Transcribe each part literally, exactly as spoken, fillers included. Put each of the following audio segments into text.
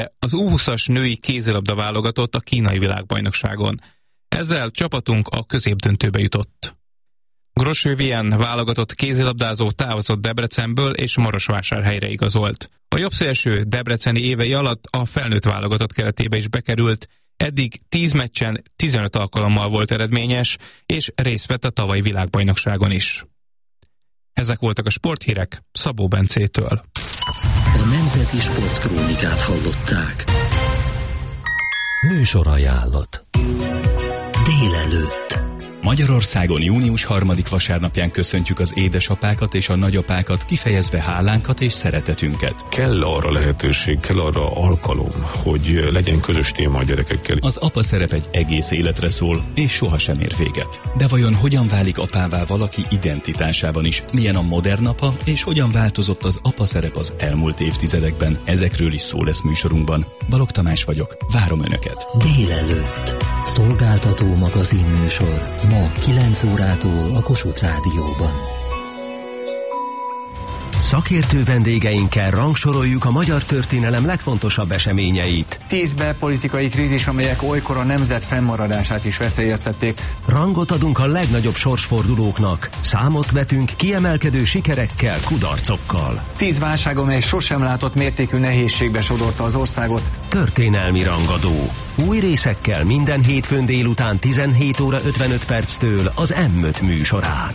az U húszas női kézilabda válogatott a kínai világbajnokságon. Ezzel csapatunk a középdöntőbe jutott. Gros Vivien válogatott kézilabdázó távozott Debrecenből és Marosvásárhelyre igazolt. A jobbszélső debreceni évei alatt a felnőtt válogatott keretébe is bekerült, eddig tíz meccsen tizenöt alkalommal volt eredményes, és részt vett a tavalyi világbajnokságon is. Ezek voltak a sporthírek Szabó Bencétől. A Nemzeti Sportkrónikát hallották. Műsorajánlat. Délelőtt. Magyarországon június harmadik vasárnapján köszöntjük az édesapákat és a nagyapákat, kifejezve hálánkat és szeretetünket. Kell arra lehetőség, kell arra alkalom, hogy legyen közös téma a gyerekekkel. Az apa szerep egy egész életre szól, és sohasem ér véget. De vajon hogyan válik apává valaki identitásában is? Milyen a modern apa, és hogyan változott az apa szerep az elmúlt évtizedekben? Ezekről is szó lesz műsorunkban. Balogh Tamás vagyok, várom Önöket. Délelőtt. Szolgáltató magazin műsor. Ma kilenc órától a Kossuth Rádióban. Szakértő vendégeinkkel rangsoroljuk a magyar történelem legfontosabb eseményeit. Tíz belpolitikai krízis, amelyek olykor a nemzet fennmaradását is veszélyeztették. Rangot adunk a legnagyobb sorsfordulóknak. Számot vetünk kiemelkedő sikerekkel, kudarcokkal. Tíz válság, amely sosem látott mértékű nehézségbe sodorta az országot. Történelmi rangadó. Új részekkel minden hétfőn délután tizenhét óra ötvenöt perctől az M öt műsorán.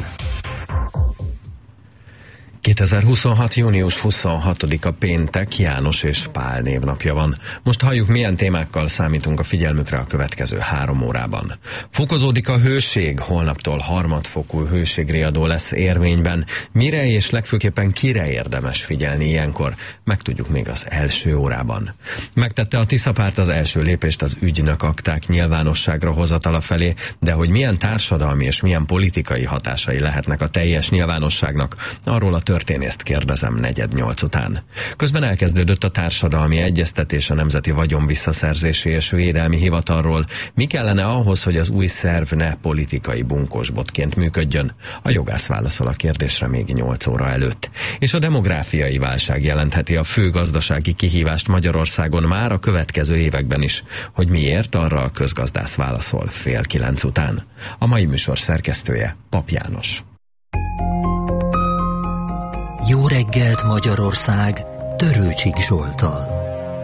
kétezer-huszonhat. június huszonhatodika péntek, János és Pál névnapja van. Most halljuk, milyen témákkal számítunk a figyelmükre a következő három órában. Fokozódik a hőség, holnaptól harmadfokú hőségriadó lesz érvényben. Mire és legfőképpen kire érdemes figyelni ilyenkor? Megtudjuk még az első órában. Megtette a Tiszapárt az első lépést az ügynök akták nyilvánosságra hozatala felé, de hogy milyen társadalmi és milyen politikai hatásai lehetnek a teljes nyilvánosságnak, arról a történészt kérdezem negyed nyolc után. Közben elkezdődött a társadalmi egyeztetés a Nemzeti Vagyon Visszaszerzési és Védelmi Hivatalról. Mi kellene ahhoz, hogy az új szerv ne politikai bunkósbotként működjön? A jogász válaszol a kérdésre még nyolc óra előtt. És a demográfiai válság jelentheti a fő gazdasági kihívást Magyarországon már a következő években is. Hogy miért, arra a közgazdász válaszol fél kilenc után. A mai műsor szerkesztője Pap János. Jó reggelt Magyarország, Törőcsik Zsolttal.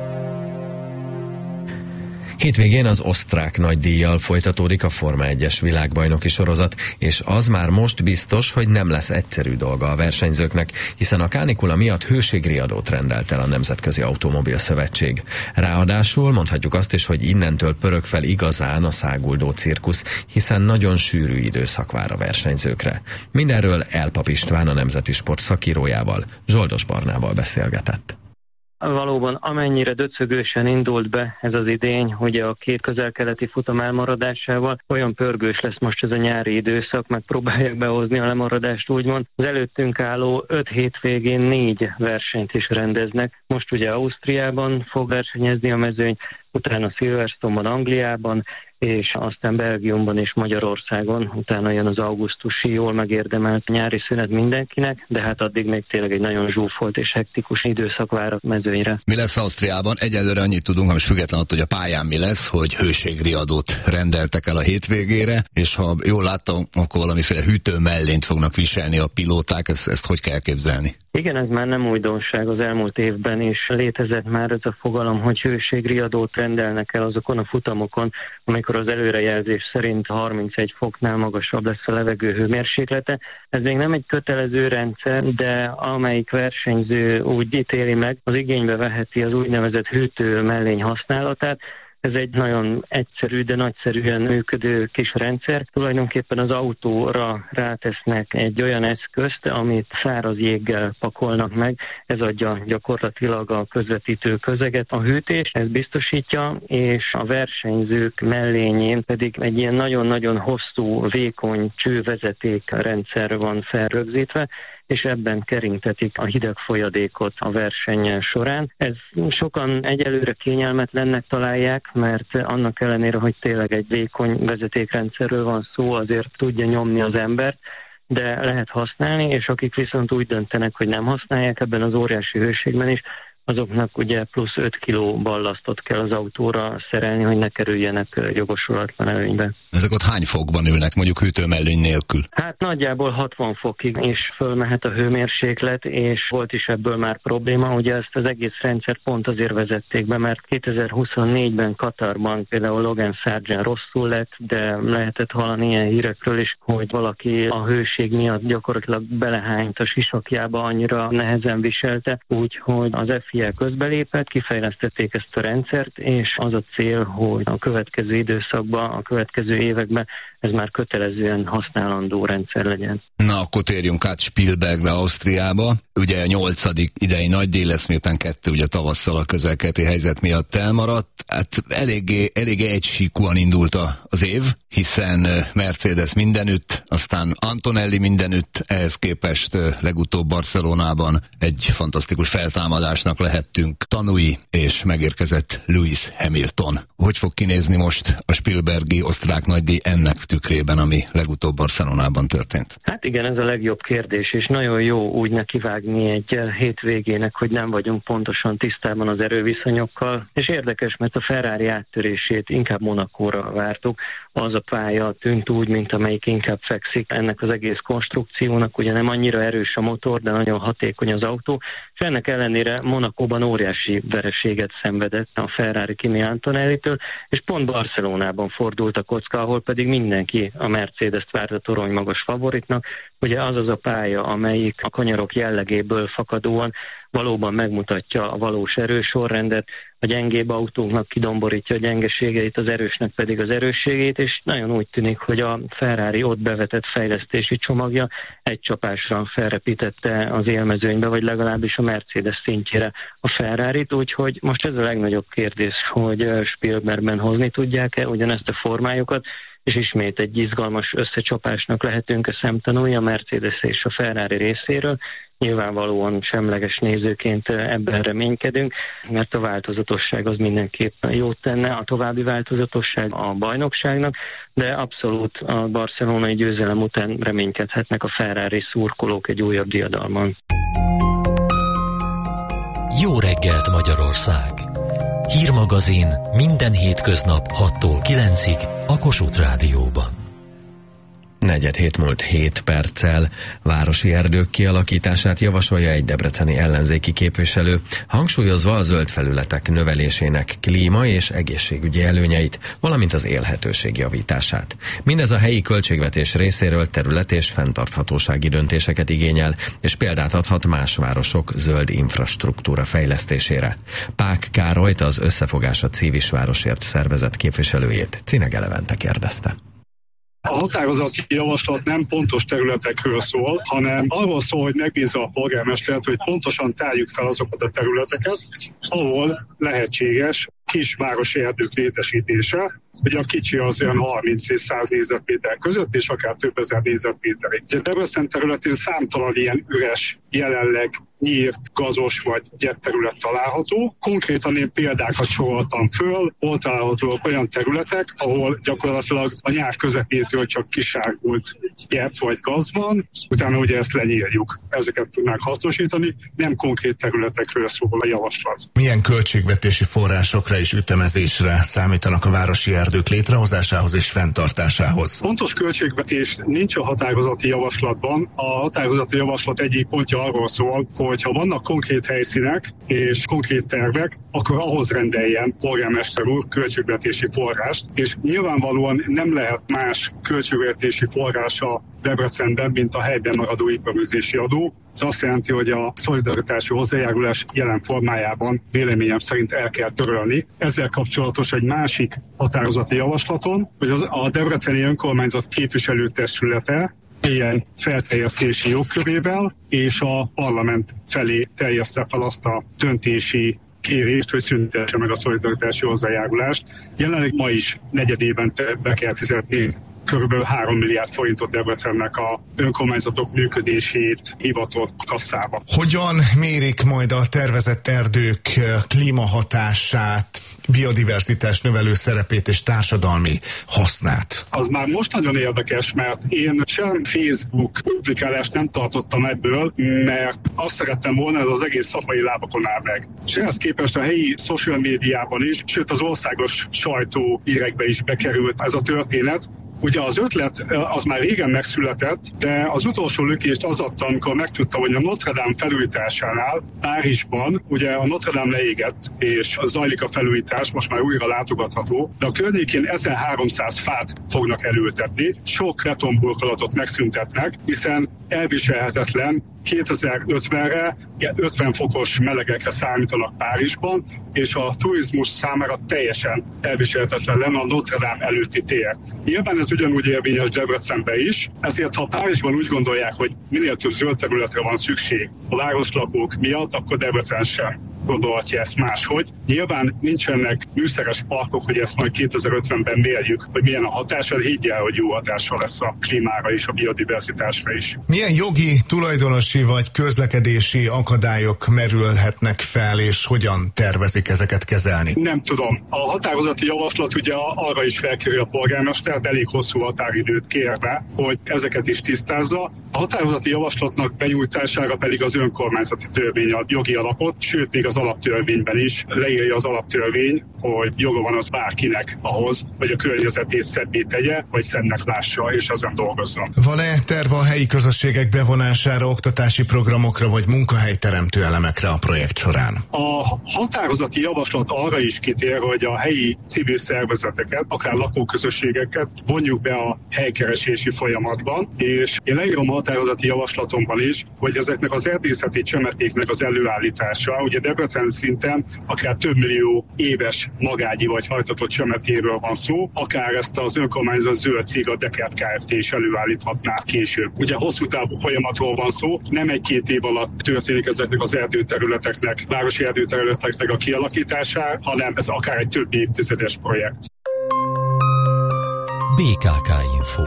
Hétvégén az osztrák nagydíjjal folytatódik a Forma egyes világbajnoki sorozat, és az már most biztos, hogy nem lesz egyszerű dolga a versenyzőknek, hiszen a kánikula miatt hőségriadót rendelt el a Nemzetközi Automobil Szövetség. Ráadásul mondhatjuk azt is, hogy innentől pörög fel igazán a száguldó cirkusz, hiszen nagyon sűrű időszak vár a versenyzőkre. Mindenről Elpap István, a Nemzeti Sport szakírójával, Zsoldos Barnával beszélgetett. Valóban amennyire döcögősen indult be ez az idény, hogy a két közel-keleti futam elmaradásával, olyan pörgős lesz most ez a nyári időszak, meg próbálják behozni a lemaradást, úgymond. Az előttünk álló öt hétvégén négy versenyt is rendeznek. Most ugye Ausztriában fog versenyezni a mezőny, utána Silverstone-ban, Angliában, és aztán Belgiumban és Magyarországon, utána jön az augusztusi jól megérdemelt nyári szünet mindenkinek, de hát addig még tényleg egy nagyon zsúfolt és hektikus időszak vár a mezőnyre. Mi lesz Ausztriában? Egyelőre annyit tudunk, ha most független attól, hogy a pályán mi lesz, hogy hőségriadót rendeltek el a hétvégére, és ha jól láttam, akkor valamiféle hűtő mellényt fognak viselni a pilóták, ezt, ezt hogy kell képzelni? Igen, ez már nem újdonság, az elmúlt évben is létezett már ez a fogalom, hogy hőségriadót rendelnek el azokon a futamokon, amikor az előrejelzés szerint harmincegy foknál magasabb lesz a levegő hőmérséklete. Ez még nem egy kötelező rendszer, de amelyik versenyző úgy ítéli meg, az igénybe veheti az úgynevezett hűtő mellény használatát. Ez egy nagyon egyszerű, de nagyszerűen működő kis rendszer. Tulajdonképpen az autóra rátesznek egy olyan eszközt, amit száraz jéggel pakolnak meg. Ez adja gyakorlatilag a közvetítő közeget. A hűtés ez biztosítja, és a versenyzők mellényén pedig egy ilyen nagyon-nagyon hosszú, vékony csővezeték rendszer van felrögzítve, és ebben keringtetik a hideg folyadékot a verseny során. Ez sokan egyelőre kényelmetlennek találják, mert annak ellenére, hogy tényleg egy vékony vezetékrendszerről van szó, azért tudja nyomni az embert, de lehet használni, és akik viszont úgy döntenek, hogy nem használják ebben az óriási hőségben is, azoknak ugye plusz öt kiló ballasztot kell az autóra szerelni, hogy ne kerüljenek jogosulatlan előnybe. Ezek ott hány fokban ülnek, mondjuk hűtőmellény nélkül? Hát nagyjából hatvan fokig is fölmehet a hőmérséklet, és volt is ebből már probléma. Ugye ezt az egész rendszert pont azért vezették be, mert kétezer-huszonnégyben Katarban például Logan Sargent rosszul lett, de lehetett hallani ilyen hírekről is, hogy valaki a hőség miatt gyakorlatilag belehányt a sisakjába, annyira nehezen viselte, úgyhogy az ef i á közbelépett, kifejlesztették ezt a rendszert, és az a cél, hogy a következő időszakban, a következő években ez már kötelezően használandó rendszer legyen. Na, akkor térjünk át Spielbergre, Ausztriába. Ugye a nyolcadik idei nagydíj lesz, miután kettő ugye tavasszal a közel-keleti helyzet miatt elmaradt. Hát eléggé, eléggé egysíkúan indult az év, hiszen Mercedes mindenütt, aztán Antonelli mindenütt, ehhez képest legutóbb Barcelonában egy fantasztikus feltámadásnak lehettünk tanúi, és megérkezett Lewis Hamilton. Hogy fog kinézni most a Spielbergi osztrák nagydíj ennek tükrében, ami legutóbb Barcelonában történt? Hát igen, ez a legjobb kérdés, és nagyon jó úgy nekivágni egy hétvégének, hogy nem vagyunk pontosan tisztában az erőviszonyokkal, és érdekes, mert a Ferrari áttörését inkább Monacóra vártuk. Az a pálya tűnt úgy, mint amelyik inkább fekszik ennek az egész konstrukciónak, ugye nem annyira erős a motor, de nagyon hatékony az autó, és ennek ellenére Monacóban óriási vereséget szenvedett a Ferrari Kimi Antonellitől, és pont Barcelonában fordult a kocka, ahol pedig mindenki a Mercedes-t várta torony magas favoritnak. Ugye az az a pálya, amelyik a kanyarok jellegéből fakadóan valóban megmutatja a valós erősorrendet, a gyengébb autóknak kidomborítja a gyengeségeit, az erősnek pedig az erősségét, és nagyon úgy tűnik, hogy a Ferrari ott bevetett fejlesztési csomagja egy csapásra felrepítette az élmezőnybe, vagy legalábbis a Mercedes szintjére a Ferrarit, úgyhogy most ez a legnagyobb kérdés, hogy Spielbergben hozni tudják-e ugyanezt a formájukat, és ismét egy izgalmas összecsapásnak lehetünk a szemtanúi a Mercedes és a Ferrari részéről. Nyilvánvalóan semleges nézőként ebben reménykedünk, mert a változatosság az mindenképp jót tenne, a további változatosság a bajnokságnak, de abszolút a barcelonai győzelem után reménykedhetnek a Ferrari szurkolók egy újabb diadalman. Jó reggelt Magyarország! Hírmagazin minden hétköznap hattól kilencig a Kossuth Rádióban. Negyed hét múlt hét perccel városi erdők kialakítását javasolja egy debreceni ellenzéki képviselő, hangsúlyozva a zöld felületek növelésének klíma- és egészségügyi előnyeit, valamint az élhetőség javítását. Mindez a helyi költségvetés részéről terület- és fenntarthatósági döntéseket igényel, és példát adhat más városok zöld infrastruktúra fejlesztésére. Pák Károlyt, az Összefogás a Civis Városért szervezet képviselőjét Cinege Levente kérdezte. A határozati javaslat nem pontos területekről szól, hanem arról szól, hogy megbízza a polgármestert, hogy pontosan tárjuk fel azokat a területeket, ahol lehetséges kisvárosi erdők létesítése. Ugye a kicsi az olyan harminc és száz négyzetméter között, és akár több ezer négyzetméterig. Ugye Debrecen területén számtalan ilyen üres, jelenleg nyírt, gazos vagy gyepterület található. Konkrétan én példákat soroltam föl, hol találhatóak olyan területek, ahol gyakorlatilag a nyár közepétől csak kisárgult gyep vagy gaz van, utána ugye ezt lenyírjuk. Ezeket tudnánk hasznosítani, nem konkrét területekről szól a javaslat. Milyen költségvetési forrásokra és ütemezésre számítanak a városi erdők létrehozásához és fenntartásához? Pontos költségvetés nincs a határozati javaslatban. A határozati javaslat egyik pontja arról szól, hogy ha vannak konkrét helyszínek és konkrét tervek, akkor ahhoz rendeljen polgármester úr költségvetési forrást, és nyilvánvalóan nem lehet más költségvetési forrása Debrecenben, mint a helyben maradó iparűzési adó. Ez azt jelenti, hogy a szolidaritási hozzájárulás jelen formájában véleményem szerint el kell törölni. Ezzel kapcsolatos egy másik határozati javaslaton, hogy az, a Debreceni Önkormányzat képviselőtestülete ilyen felterjesztési jogkörével, és a parlament felé terjessze fel azt a döntési kérést, hogy szüntesse meg a szolidaritási hozzájárulást. Jelenleg ma is negyedében be kell fizetni körülbelül három milliárd forintot Debrecennek a önkormányzatok működését hivatott kasszába. Hogyan mérik majd a tervezett erdők klímahatását, biodiverzitás növelő szerepét és társadalmi hasznát? Az már most nagyon érdekes, mert én sem Facebook publikálást nem tartottam ebből, mert azt szerettem volna, ez az egész szakmai lábakon áll meg. És ehhez képest a helyi social médiában is, sőt az országos sajtó hírekbe is bekerült ez a történet. Ugye az ötlet az már régen megszületett, de az utolsó lökést az adta, amikor megtudtam, hogy a Notre Dame felújításánál Párizsban, ugye a Notre Dame leégett, és zajlik a felújítás, most már újra látogatható, de a környékén ezerháromszáz fát fognak elültetni, sok betonburkolatot megszüntetnek, hiszen elviselhetetlen kétezer-ötvenre ötven fokos melegekre számítanak Párizsban, és a turizmus számára teljesen elviselhetetlen lenne a Notre Dame előtti tér. Nyilván ez ugyanúgy érvényes Debrecenben is, ezért ha Párizsban úgy gondolják, hogy minél több zöld területre van szükség a városlakók miatt, akkor Debrecen sem gondolhatja ezt máshogy. Nyilván nincsenek műszeres parkok, hogy ezt majd kétezer-ötvenben mérjük, hogy milyen a hatása, higgyel, hogy jó hatása lesz a klímára és a biodiverzitásra is. Milyen jogi, tulajdonosi vagy közlekedési akadályok merülhetnek fel, és hogyan tervezik ezeket kezelni? Nem tudom. A határozati javaslat ugye arra is felkéri a polgármestert, elég hosszú határidőt kérve, hogy ezeket is tisztázza. A határozati javaslatnak benyújtására pedig az önkormányzati törvény ad jogi alapot, sőt még az alaptörvényben is leírja az alaptörvény, hogy joga van az bárkinek ahhoz, hogy a környezetét szebbé tegye, vagy szebbnek lássa, és ezen dolgozzon. Van-e terve a helyi közösségek bevonására, oktatási programokra, vagy munkahelyteremtő elemekre a projekt során? A határozati javaslat arra is kitér, hogy a helyi civil szervezeteket, akár lakóközösségeket vonjuk be a helykeresési folyamatban, és én leírom a határozati javaslatomban is, hogy ezeknek az erdészeti csemetéknek az előállítása, ugye Debrecen szinten akár több millió éves magágyi vagy hajtatott csemetéről van szó, akár ezt az önkormányzat zöld cég, a Dekert Kft. Is előállíthatná később. Ugye hosszú távú folyamatról van szó, nem egy-két év alatt történik ezeknek az erdőterületeknek, városi erdőterületeknek a kialakítása, hanem ez akár egy több évtizedes projekt. bé ká ká Info.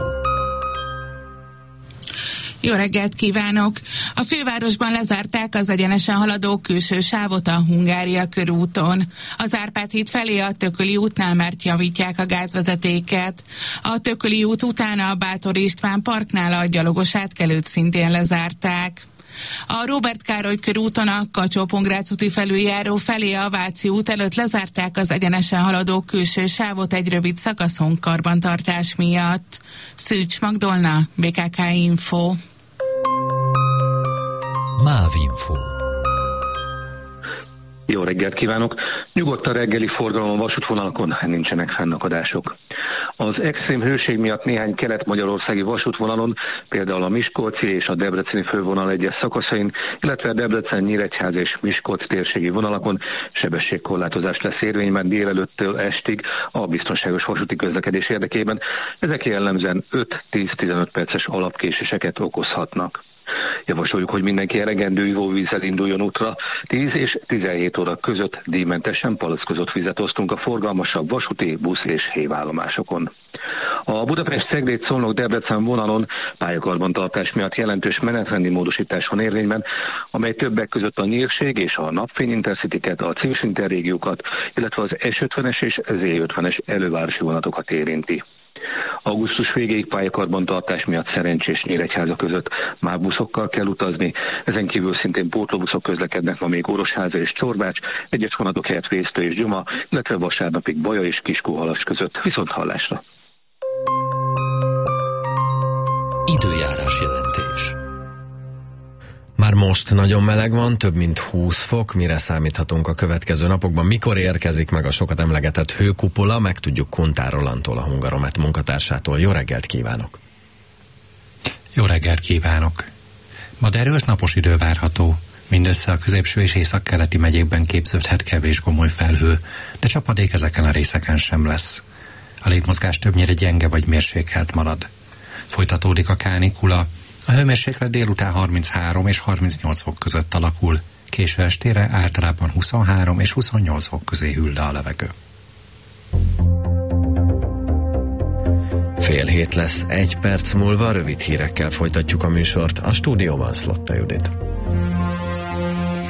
Jó reggelt kívánok! A fővárosban lezárták az egyenesen haladó külső sávot a Hungária körúton. Az Árpád híd felé a Tököli útnál már javítják a gázvezetéket. A Tököli út után a Bátor István parknál a gyalogos átkelőt szintén lezárták. A Róbert Károly körúton a Kacsó-Pongrác úti felüljáró felé a Váci út előtt lezárták az egyenesen haladó külső sávot egy rövid szakaszon karbantartás miatt. Szűcs Magdolna, bé ká ká Info. Mávinfo. Jó reggelt kívánok! Nyugodt a reggeli forgalom a vasútvonalakon, nincsenek fennakadások. Az extrém hőség miatt néhány kelet-magyarországi vasútvonalon, például a Miskolci és a debreceni fővonal egyes szakaszain, illetve a Debrecen, Nyíregyház és Miskolc térségi vonalakon sebességkorlátozás lesz érvényben délelőttől estig a biztonságos vasúti közlekedés érdekében. Ezek jellemzően öt-tíz-tizenöt perces alapkéséseket okozhatnak. Javasoljuk, hogy mindenki elegendő ivóvízzel induljon útra. tíz és tizenhét óra között díjmentesen palackozott vizet osztunk a forgalmasabb vasúti, busz és hévállomásokon. A Budapest-Cegléd-Szolnok-Debrecen vonalon pályakarbantartás miatt jelentős menetrendi módosítás van érvényben, amely többek között a Nyírség és a Napfény Intercityket, a Civis Interrégiókat, illetve az es ötvenes és zé ötvenes elővárosi vonatokat érinti. Augusztus végéig pályakarbantartás miatt Szerencsés Nyíregyháza között már buszokkal kell utazni, ezen kívül szintén pótlóbuszok közlekednek ma még Orosháza és Csorbács, egyes vonatok helyett Vésztő és Gyuma, illetve vasárnapig Baja és Kiskóhalas között. Viszont hallásra! Időjárás jelentés. Már most nagyon meleg van, több mint húsz fok, mire számíthatunk a következő napokban. Mikor érkezik meg a sokat emlegetett hőkupola, megtudjuk Kuntár Rolandtól, a Hungaromet munkatársától. Jó reggelt kívánok! Jó reggelt kívánok! Ma derült napos idő várható. Mindössze a középső és északkeleti megyékben képződhet kevés gomoly felhő, de csapadék ezeken a részeken sem lesz. A légmozgás többnyire gyenge vagy mérsékelt marad. Folytatódik a kánikula. A hőmérséklet délután harminchárom és harmincnyolc fok között alakul, késő estére általában huszonhárom és huszonnyolc fok közé hűl le a levegő. Fél hét lesz, egy perc múlva rövid hírekkel folytatjuk a műsort. A stúdióban Szlotta Judit.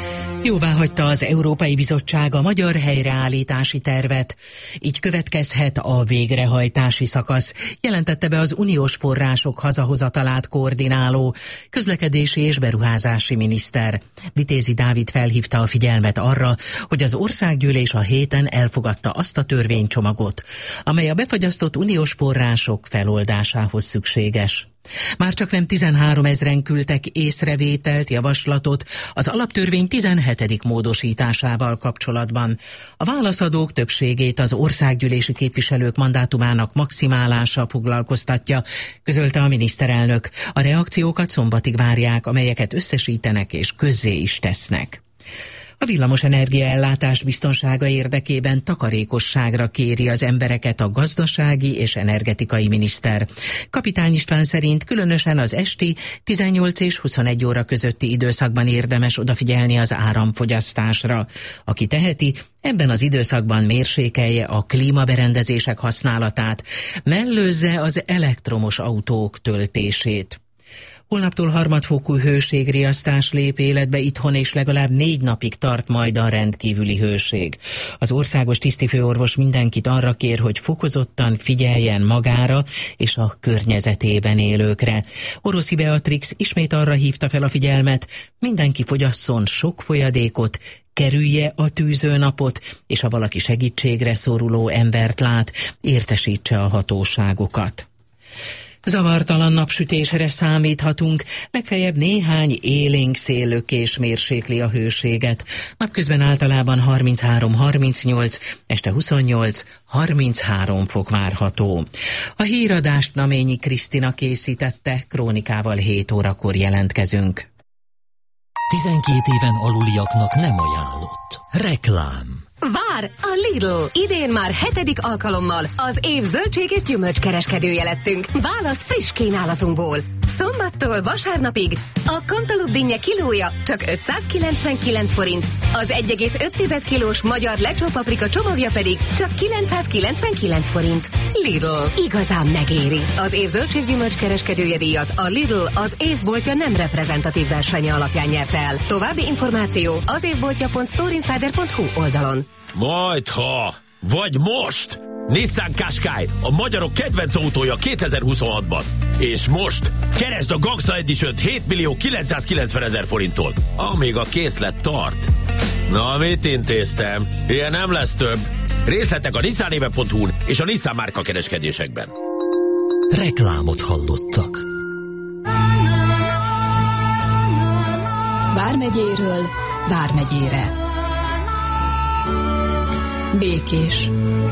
Jóváhagyta az Európai Bizottság a magyar helyreállítási tervet. Így következhet a végrehajtási szakasz, jelentette be az uniós források hazahozatalát koordináló közlekedési és beruházási miniszter. Vitézi Dávid felhívta a figyelmet arra, hogy az országgyűlés a héten elfogadta azt a törvénycsomagot, amely a befagyasztott uniós források feloldásához szükséges. Már csak nem tizenhárom ezren küldtek észrevételt, javaslatot az alaptörvény tizenhetedik módosításával kapcsolatban. A válaszadók többségét az országgyűlési képviselők mandátumának maximálása foglalkoztatja, közölte a miniszterelnök. A reakciókat szombatig várják, amelyeket összesítenek és közzé is tesznek. A villamosenergia ellátás biztonsága érdekében takarékosságra kéri az embereket a gazdasági és energetikai miniszter. Kapitány István szerint különösen az esti tizennyolc és huszonegy óra közötti időszakban érdemes odafigyelni az áramfogyasztásra. Aki teheti, ebben az időszakban mérsékelje a klímaberendezések használatát, mellőzze az elektromos autók töltését. Holnaptól harmadfokú hőségriasztás lép életbe itthon, és legalább négy napig tart majd a rendkívüli hőség. Az országos tisztifőorvos mindenkit arra kér, hogy fokozottan figyeljen magára és a környezetében élőkre. Oroszi Beatrix ismét arra hívta fel a figyelmet, mindenki fogyasszon sok folyadékot, kerülje a tűzőnapot, és ha valaki segítségre szoruló embert lát, értesítse a hatóságokat. Zavartalan napsütésre számíthatunk, legfeljebb néhány élénk széllökés mérsékli a hőséget. Napközben általában harminchárom harmincnyolc, este huszonnyolc harminchárom fok várható. A híradást Naményi Krisztina készítette, krónikával hét órakor jelentkezünk. tizenkét éven aluliaknak nem ajánlott. Reklám. Vár! A Lidl! Idén már hetedik alkalommal az év zöldség és gyümölcskereskedője lettünk. Válasz friss kínálatunkból. Szombattól vasárnapig a Cantaloupe dinnye kilója csak ötszázkilencvenkilenc forint, az egy egész öt kilós magyar lecsó paprika csomagja pedig csak kilencszázkilencvenkilenc forint. Lidl. Igazán megéri. Az év zöldséggyümölcskereskedője díjat a Lidl az évboltja nem reprezentatív versenye alapján nyerte el. További információ az évboltja pont storeinsider pont hu oldalon. Majdha, vagy most! Nissan Qashqai, a magyarok kedvenc autója kétezer-huszonhatban. És most keresd a Gangsta Edition-t hét millió kilencszázkilencven ezer forinttól, amíg a készlet tart. Na, mit intéztem? Ilyen nem lesz több. Részletek a nissan éve pont hu-n és a Nissan márka kereskedésekben. Reklámot hallottak. Vármegyéről Vármegyére. Békés.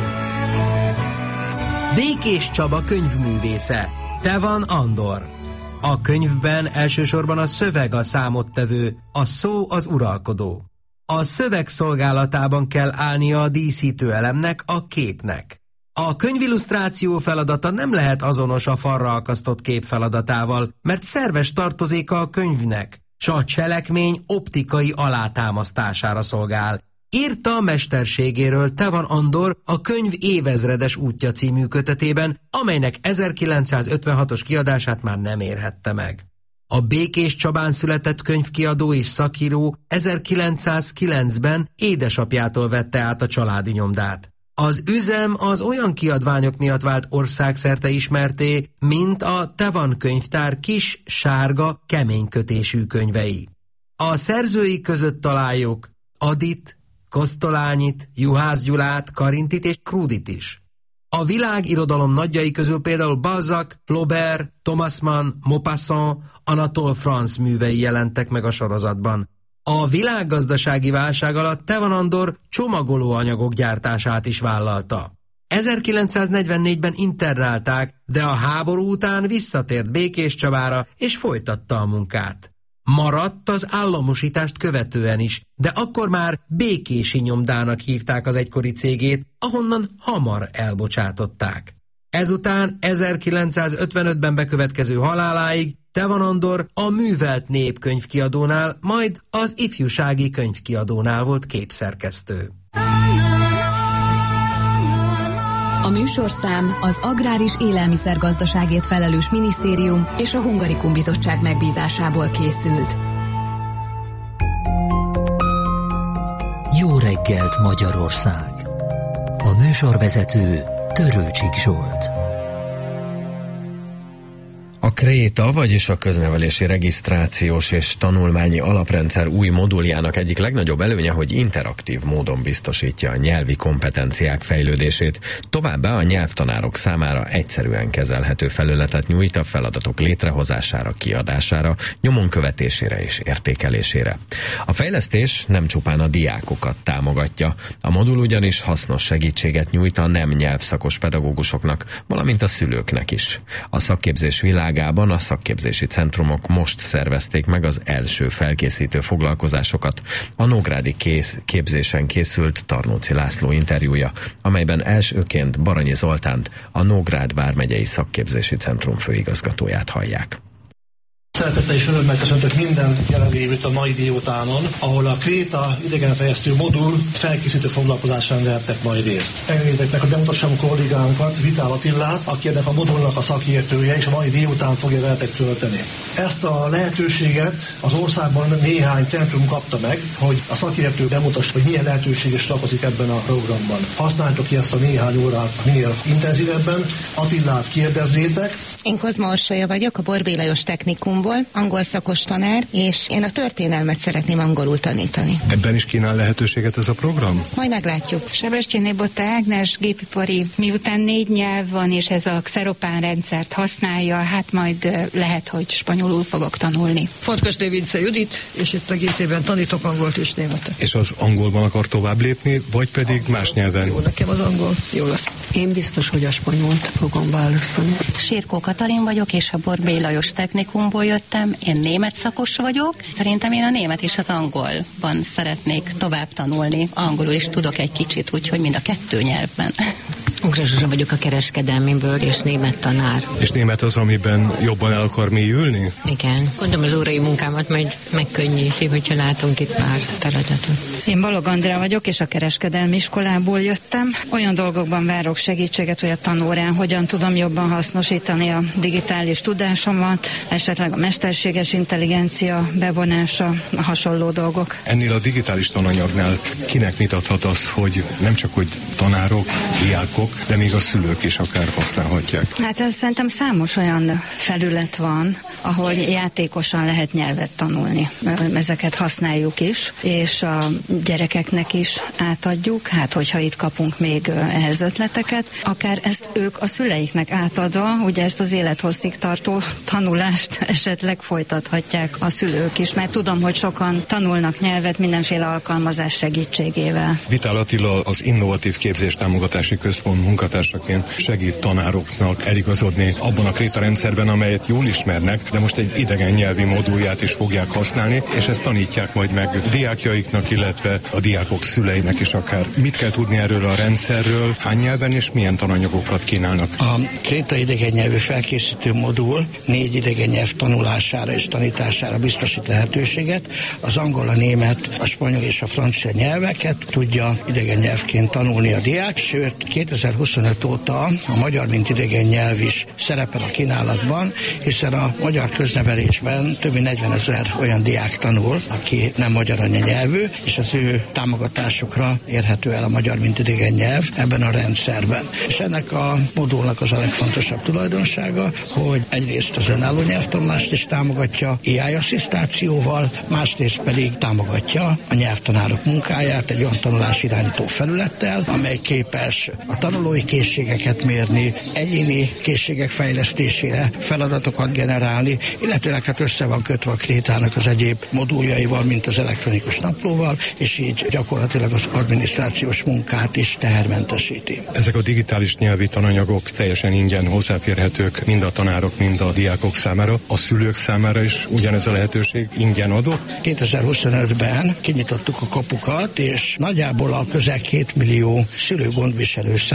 Békés Csaba könyvművésze. Te van Andor. A könyvben elsősorban a szöveg a számottevő, a szó az uralkodó. A szöveg szolgálatában kell állnia a díszítő elemnek, a képnek. A könyvillusztráció feladata nem lehet azonos a falra akasztott kép feladatával, mert szerves tartozéka a könyvnek, s a cselekmény optikai alátámasztására szolgál. Írta a mesterségéről Te van Andor a könyv évezredes útja című kötetében, amelynek ezerkilencszázötvenhatos kiadását már nem érhette meg. A Békés Csabán született könyvkiadó és szakíró ezerkilencszázkilencben édesapjától vette át a családi nyomdát. Az üzem az olyan kiadványok miatt vált országszerte ismerté, mint a Te van könyvtár kis, sárga, kemény kötésű könyvei. A szerzői között találjuk Adit, Kosztolányit, Juhász Gyulát, Karintit és Krúdit is. A világirodalom nagyjai közül például Balzac, Flaubert, Thomas Mann, Maupassant, Anatole France művei jelentek meg a sorozatban. A világgazdasági válság alatt Te van Andor csomagolóanyagok gyártását is vállalta. ezerkilencszáznegyvennégyben internálták, de a háború után visszatért Békés Csabára és folytatta a munkát. Maradt az államosítást követően is, de akkor már Békési Nyomdának hívták az egykori cégét, ahonnan hamar elbocsátották. Ezután ezerkilencszázötvenötben bekövetkező haláláig Te van Andor a Művelt Nép könyvkiadónál, majd az Ifjúsági könyvkiadónál volt képszerkesztő. A műsorszám az Agrár és Élelmiszergazdaságért felelős minisztérium és a Hungarikum Bizottság megbízásából készült. reggelt Magyarország. A műsorvezető Törőcsik Zsolt. A Kréta, vagyis a köznevelési regisztrációs és tanulmányi alaprendszer új moduljának egyik legnagyobb előnye, hogy interaktív módon biztosítja a nyelvi kompetenciák fejlődését. Továbbá a nyelvtanárok számára egyszerűen kezelhető felületet nyújt a feladatok létrehozására, kiadására, nyomon követésére és értékelésére. A fejlesztés nem csupán a diákokat támogatja. A modul ugyanis hasznos segítséget nyújt a nem nyelvszakos pedagógusoknak, valamint a szülőknek is. A szakképzés világ a szakképzési centrumok most szervezték meg az első felkészítő foglalkozásokat. A nógrádi kész, képzésen készült Tarnóci László interjúja, amelyben elsőként Baranyi Zoltánt, a Nógrád vármegyei szakképzési centrum főigazgatóját hallják. Szeretettel és örömmel köszöntök minden jelenlévőt a mai délutánon, ahol a Kréta idegenfejlesztő modul felkészítő foglalkozásán vettek majd részt. Engedjétek meg, hogy bemutassam kollégánkat, Vitál Attilát, aki ennek a modulnak a szakértője, és a mai délután fogja veletek tölteni. Ezt a lehetőséget az országban néhány centrum kapta meg, hogy a szakértő bemutassa, hogy milyen lehetőség is lakozik ebben a programban. Használjátok ki ezt a néhány órát minél intenzívebben. Attilát kérdezzétek. Én Kozma Orsolya vagyok, a Borbély Lajos Technikumból, angol szakos tanár, és én a történelmet szeretném angolul tanítani. Ebben is kínál lehetőséget ez a program? Majd meglátjuk. Sebestyéné Botta Ágnes, gépipari, miután négy nyelv van, és ez a Xeropán rendszert használja, hát majd lehet, hogy spanyolul fogok tanulni. Farkasné Vince Judit, és itt a gé té-ben tanítok angolt és németet. És az angolban akar tovább lépni, vagy pedig más nyelven? Jó, nekem az angol jó lesz. Én biztos, hogy a spanyolt fogom válaszolni. Sirkó Katalin vagyok, és a Borbély Lajos Technikumból jöttem. Én német szakos vagyok. Szerintem én a német és az angolban szeretnék tovább tanulni. Angolul is tudok egy kicsit, úgyhogy mind a kettő nyelvben. Ugras Zsuzsa vagyok a kereskedelmiből, és német tanár. És német az, amiben jobban el akar mélyülni? Igen. Gondolom az órai munkámat majd megkönnyíti, hogyha látunk itt pár feladatot. Én Balog Andrea vagyok, és a kereskedelmi iskolából jöttem. Olyan dolgokban várok segítséget, hogy a tanórán hogyan tudom jobban hasznosítani a digitális tudásomat, esetleg a mesterséges intelligencia bevonása, a hasonló dolgok. Ennél a digitális tananyagnál kinek mit adhat az, hogy nem csak hogy tanárok, diákok, de még a szülők is akár használhatják? Hát ez szerintem számos olyan felület van, ahol játékosan lehet nyelvet tanulni. Ezeket használjuk is, és a gyerekeknek is átadjuk, hát hogyha itt kapunk még ehhez ötleteket, akár ezt ők a szüleiknek átadva, ugye ezt az élethosszig tartó tanulást esetleg folytathatják a szülők is, mert tudom, hogy sokan tanulnak nyelvet mindenféle alkalmazás segítségével. Vitál Attila az Innovatív Képzés Támogatási Központ munkatársaként segít tanároknak eligazodni abban a Kréta rendszerben, amelyet jól ismernek, de most egy idegen nyelvi modulját is fogják használni, és ezt tanítják majd meg diákjaiknak, illetve a diákok szüleinek is akár. Mit kell tudni erről a rendszerről, hány nyelven és milyen tananyagokat kínálnak? A Kréta idegen nyelvű felkészítő modul négy idegen nyelv tanulására és tanítására biztosít lehetőséget. Az angol, a német, a spanyol és a francia nyelveket tudja idegen nyelvként tanulni a diák, sőt kétezer-huszonöt óta a magyar mint idegen nyelv is szerepel a kínálatban, hiszen a magyar köznevelésben több mint negyvenezer olyan diák tanul, aki nem magyar anyanyelvű, és az ő támogatásukra érhető el a magyar mint idegen nyelv ebben a rendszerben. És ennek a modulnak az a legfontosabb tulajdonsága, hogy egyrészt az önálló nyelvtanulást is támogatja á i asszisztációval, másrészt pedig támogatja a nyelvtanárok munkáját egy olyan tanulási irányító felülettel, amely képes a tanulói készségeket mérni, egyéni készségek fejlesztésére feladatokat generálni, illetőleg hát össze van kötve a Krétának az egyéb moduljaival, mint az elektronikus naplóval, és így gyakorlatilag az adminisztrációs munkát is tehermentesíti. Ezek a digitális nyelvi tananyagok teljesen ingyen hozzáférhetők mind a tanárok, mind a diákok számára. A szülők számára is ugyanez a lehetőség ingyen adott? kétezer-huszonötben kinyitottuk a kapukat, és nagyjából a közel két millió szülőgondviselő számára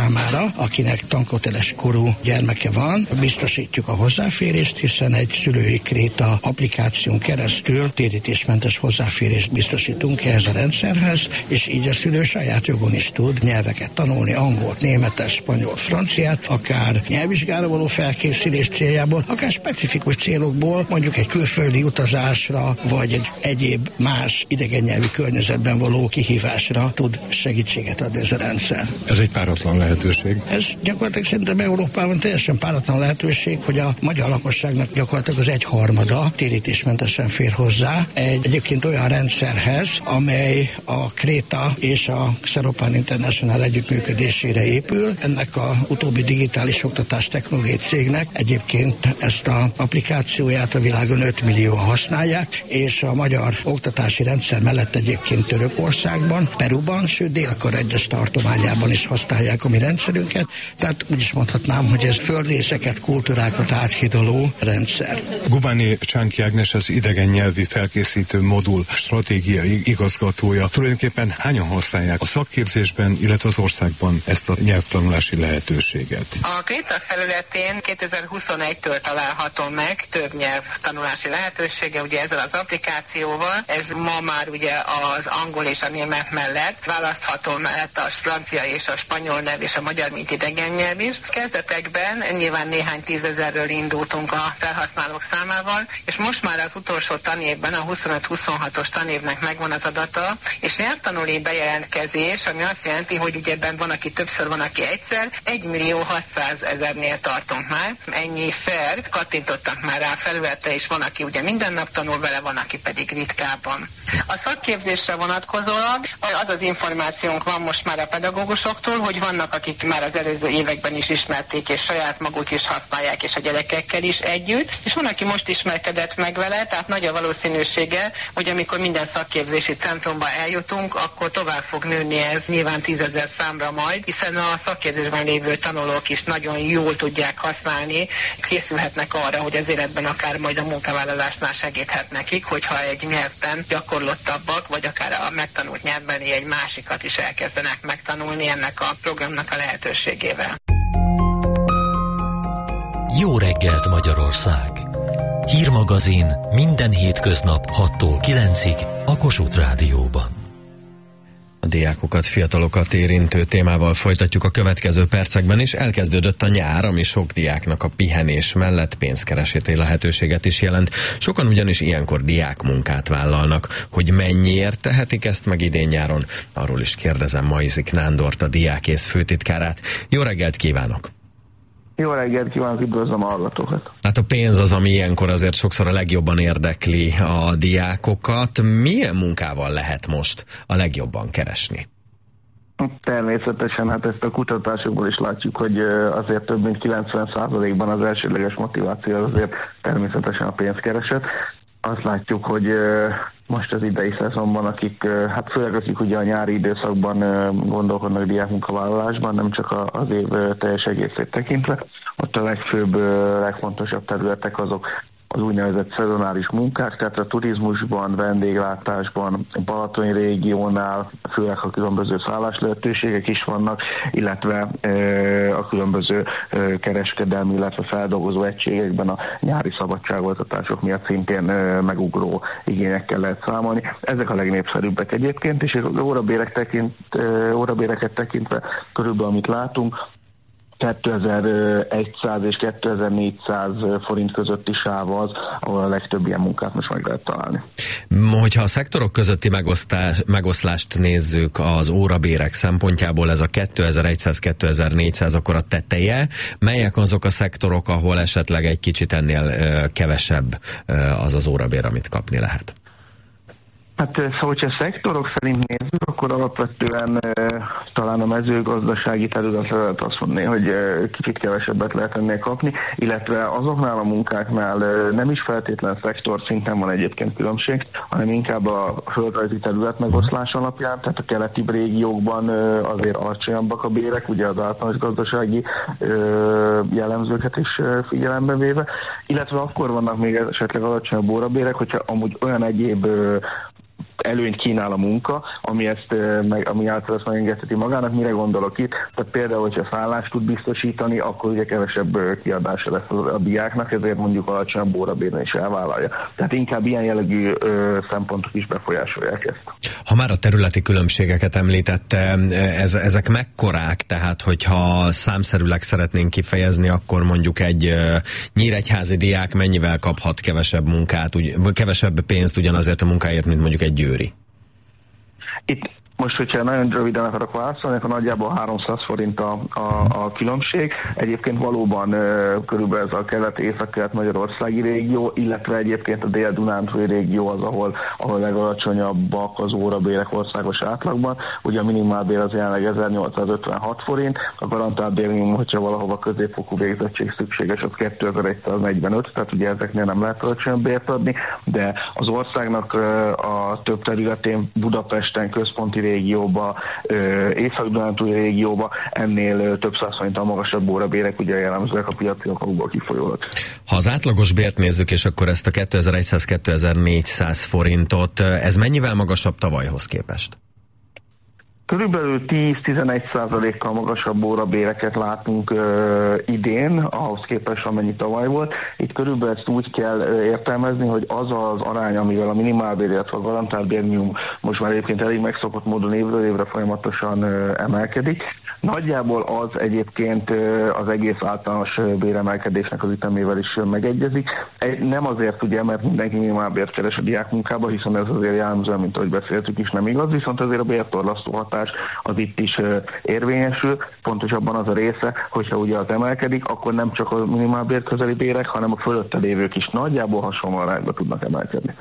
számára, akinek tankhoteles korú gyermeke van, biztosítjuk a hozzáférést, hiszen egy szülői kréta applikáción keresztül térítésmentes hozzáférést biztosítunk ehhez a rendszerhez, és így a szülő saját jogon is tud nyelveket tanulni, angolt, németes, spanyol, franciát, akár nyelvvizsgára való felkészülés céljából, akár specifikus célokból, mondjuk egy külföldi utazásra, vagy egy egyéb más idegen nyelvi környezetben való kihívásra tud segítséget adni ez a rendszer. Ez egy páratlan lehetőség. Ez gyakorlatilag szerintem Európában teljesen páratlan lehetőség, hogy a magyar lakosságnak gyakorlatilag az egyharmada térítésmentesen fér hozzá egy egyébként olyan rendszerhez, amely a Kréta és a Xeropan International együttműködésére épül. Ennek a utóbbi digitális oktatás technológiai cégnek egyébként ezt az applikációját a világon öt millióan használják, és a magyar oktatási rendszer mellett egyébként Törökországban, Peruban, sőt Dél-Korea egyes tartományában is használják a mi rendszerünket, tehát úgy is mondhatnám, hogy ez földrészeket, kultúrákat áthidaló rendszer. Gubáni Csánki Ágnes az idegen nyelvi felkészítő modul stratégiai igazgatója. Tulajdonképpen hányan használják a szakképzésben, illetve az országban ezt a nyelvtanulási lehetőséget? A Kréta felületén kétezer-huszonegytől található meg több nyelvtanulási lehetősége, ugye ezzel az applikációval. Ez ma már ugye az angol és a német mellett választható mellett a francia és a spanyol nyelv és a magyar, mint idegen nyelv is. Kezdetekben nyilván néhány tízezerről indultunk a felhasználók számával, és most már az utolsó tanévben, a huszonöt-huszonhatos tanévnek megvan az adata, és nyelvtanulói bejelentkezés, ami azt jelenti, hogy ugye ebben van, aki többször, van, aki egyszer, egymillió-hatszázezernél tartunk már. Ennyiszer kattintottak már rá a felületre, és van, aki ugye minden nap tanul vele, van, aki pedig ritkábban. A szakképzésre vonatkozóan az az információnk van most már a pedagógusoktól, hogy vannak, akik már az előző években is ismerték, és saját maguk is használják, és a gyerekekkel is együtt, és van, aki most ismerkedett meg vele, tehát nagy a valószínűsége, hogy amikor minden szakképzési centrumba eljutunk, akkor tovább fog nőni ez nyilván tízezer számra majd, hiszen a szakképzésben lévő tanulók is nagyon jól tudják használni, készülhetnek arra, hogy az életben akár majd a munkavállalásnál segíthet nekik, hogyha egy nyelvben gyakorlottabbak, vagy akár a megtanult nyelvben egy másikat is elkezdenek megtanulni ennek a programnak a lehetőségével. Jó reggelt Magyarország! Hírmagazin minden hétköznap hattól kilencig a Kossuth Rádióban. A diákokat, fiatalokat érintő témával folytatjuk a következő percekben is. Elkezdődött a nyár, ami sok diáknak a pihenés mellett pénzkeresési lehetőséget is jelent. Sokan ugyanis ilyenkor diákmunkát vállalnak. Hogy mennyiért tehetik ezt meg idén nyáron? Arról is kérdezem Majzik Nándort, a Diákész főtitkárát. Jó reggelt kívánok! Jó reggelt kívánok, üdvözlöm a hallgatókat! Hát a pénz az, ami ilyenkor azért sokszor a legjobban érdekli a diákokat. Milyen munkával lehet most a legjobban keresni? Természetesen, hát ezt a kutatásokból is látjuk, hogy azért több mint kilencven százalékban az elsődleges motiváció azért természetesen a pénzkereset. Azt látjuk, hogy most az idei szezonban, akik, hát főleg akik ugye a nyári időszakban gondolkodnak diákmunkavállalásban, nem csak az év teljes egészét tekintve, ott a legfőbb, legfontosabb területek azok az úgynevezett szezonális munkák, tehát a turizmusban, vendéglátásban, a Balatoni régiónál, főleg a különböző szálláslehetőségek is vannak, illetve a különböző kereskedelmi, illetve feldolgozó egységekben a nyári szabadságoltatások miatt szintén megugró igényekkel lehet számolni. Ezek a legnépszerűbbek egyébként, és az órabérek tekint, órabéreket tekintve körülbelül amit látunk, kétezer-száz és kétezer-négyszáz forint közötti sáv az, ahol a legtöbb ilyen munkát most meg lehet találni. Hogyha a szektorok közötti megosztás, megoszlást nézzük az órabérek szempontjából, ez a kétezer-száz-kétezer-négyszáz, akkor a teteje. Melyek azok a szektorok, ahol esetleg egy kicsit ennél kevesebb az az órabér, amit kapni lehet? Hát szóval, hogyha szektorok szerint nézzük, akkor alapvetően e, talán a mezőgazdasági területre lehet azt mondani, hogy e, kicsit kevesebbet lehet ennél kapni, illetve azoknál a munkáknál e, nem is feltétlen szektor szinten van egyébként különbség, hanem inkább a földrajzi terület megoszlás alapján, tehát a keleti régiókban e, azért alacsonyabbak a bérek, ugye az általános gazdasági e, jellemzőket is e, figyelembe véve, illetve akkor vannak még esetleg alacsonyabb órabérek, hogyha amúgy olyan egyéb e, előnyt kínál a munka, ami, ezt, meg, ami által ezt megengedheti magának. Mire gondolok itt? Tehát például, hogyha szállást tud biztosítani, akkor ugye kevesebb kiadása lesz a, a diáknak, ezért mondjuk alacsonyabb órabérben is elvállalja. Tehát inkább ilyen jellegű ö, szempontok is befolyásolják ezt. Ha már a területi különbségeket említette, ez, ezek mekkorák? Tehát, hogyha számszerűleg szeretnénk kifejezni, akkor mondjuk egy nyíregyházi diák mennyivel kaphat kevesebb munkát, ugy, kevesebb pénzt ugyanazért a munkáért, mint mondjuk egy győri? Itt most, hogyha nagyon röviden akarok válaszolni, akkor nagyjából háromszáz forint a, a, a különbség. Egyébként valóban e, körülbelül ez a kelet-észak-kelet-magyarországi régió, illetve egyébként a dél-dunántúli régió az, ahol, ahol legalacsonyabbak az órabérek országos átlagban. Ugye a minimálbér az jelenleg ezernyolcszázötvenhat forint, a garantált bérminimum, hogyha valahova középfokú végzettség szükséges, az kétezer-száznegyvenöt, tehát ugye ezeknél nem lehet alacsonyabb bért adni, de az országnak e, a több területén, Budapesten, központi régióba, Észak-Dunántúli régióba ennél több száz forinttal magasabb órabérek, ugye jellemzőek a piaci okokból kifolyólag. Ha az átlagos bért nézzük, és akkor ezt a kétezer-száz-kétezer-négyszáz forintot, ez mennyivel magasabb tavalyhoz képest? Körülbelül tíz-tizenegy százalékkal magasabb órabéreket látunk ö, idén, ahhoz képest, amennyi tavaly volt. Itt körülbelül ezt úgy kell ö, értelmezni, hogy az az arány, amivel a minimálbér, illetve a garantált bérminimum most már egyébként elég megszokott módon évről évre folyamatosan ö, emelkedik. Nagyjából az egyébként ö, az egész általános béremelkedésnek az ütemével is ö, megegyezik. Egy, nem azért ugye, mert mindenki minimálbért keres a diákmunkába, hiszen ez azért jellemzően, mint ahogy beszéltük is, nem igaz, viszont azért a bértorlasztó hatás az itt is érvényesül, pontosabban az a része, hogyha ugye az emelkedik, akkor nem csak a minimálbér közeli bérek, hanem a fölötte lévők is nagyjából hasonló arányba tudnak emelkedni.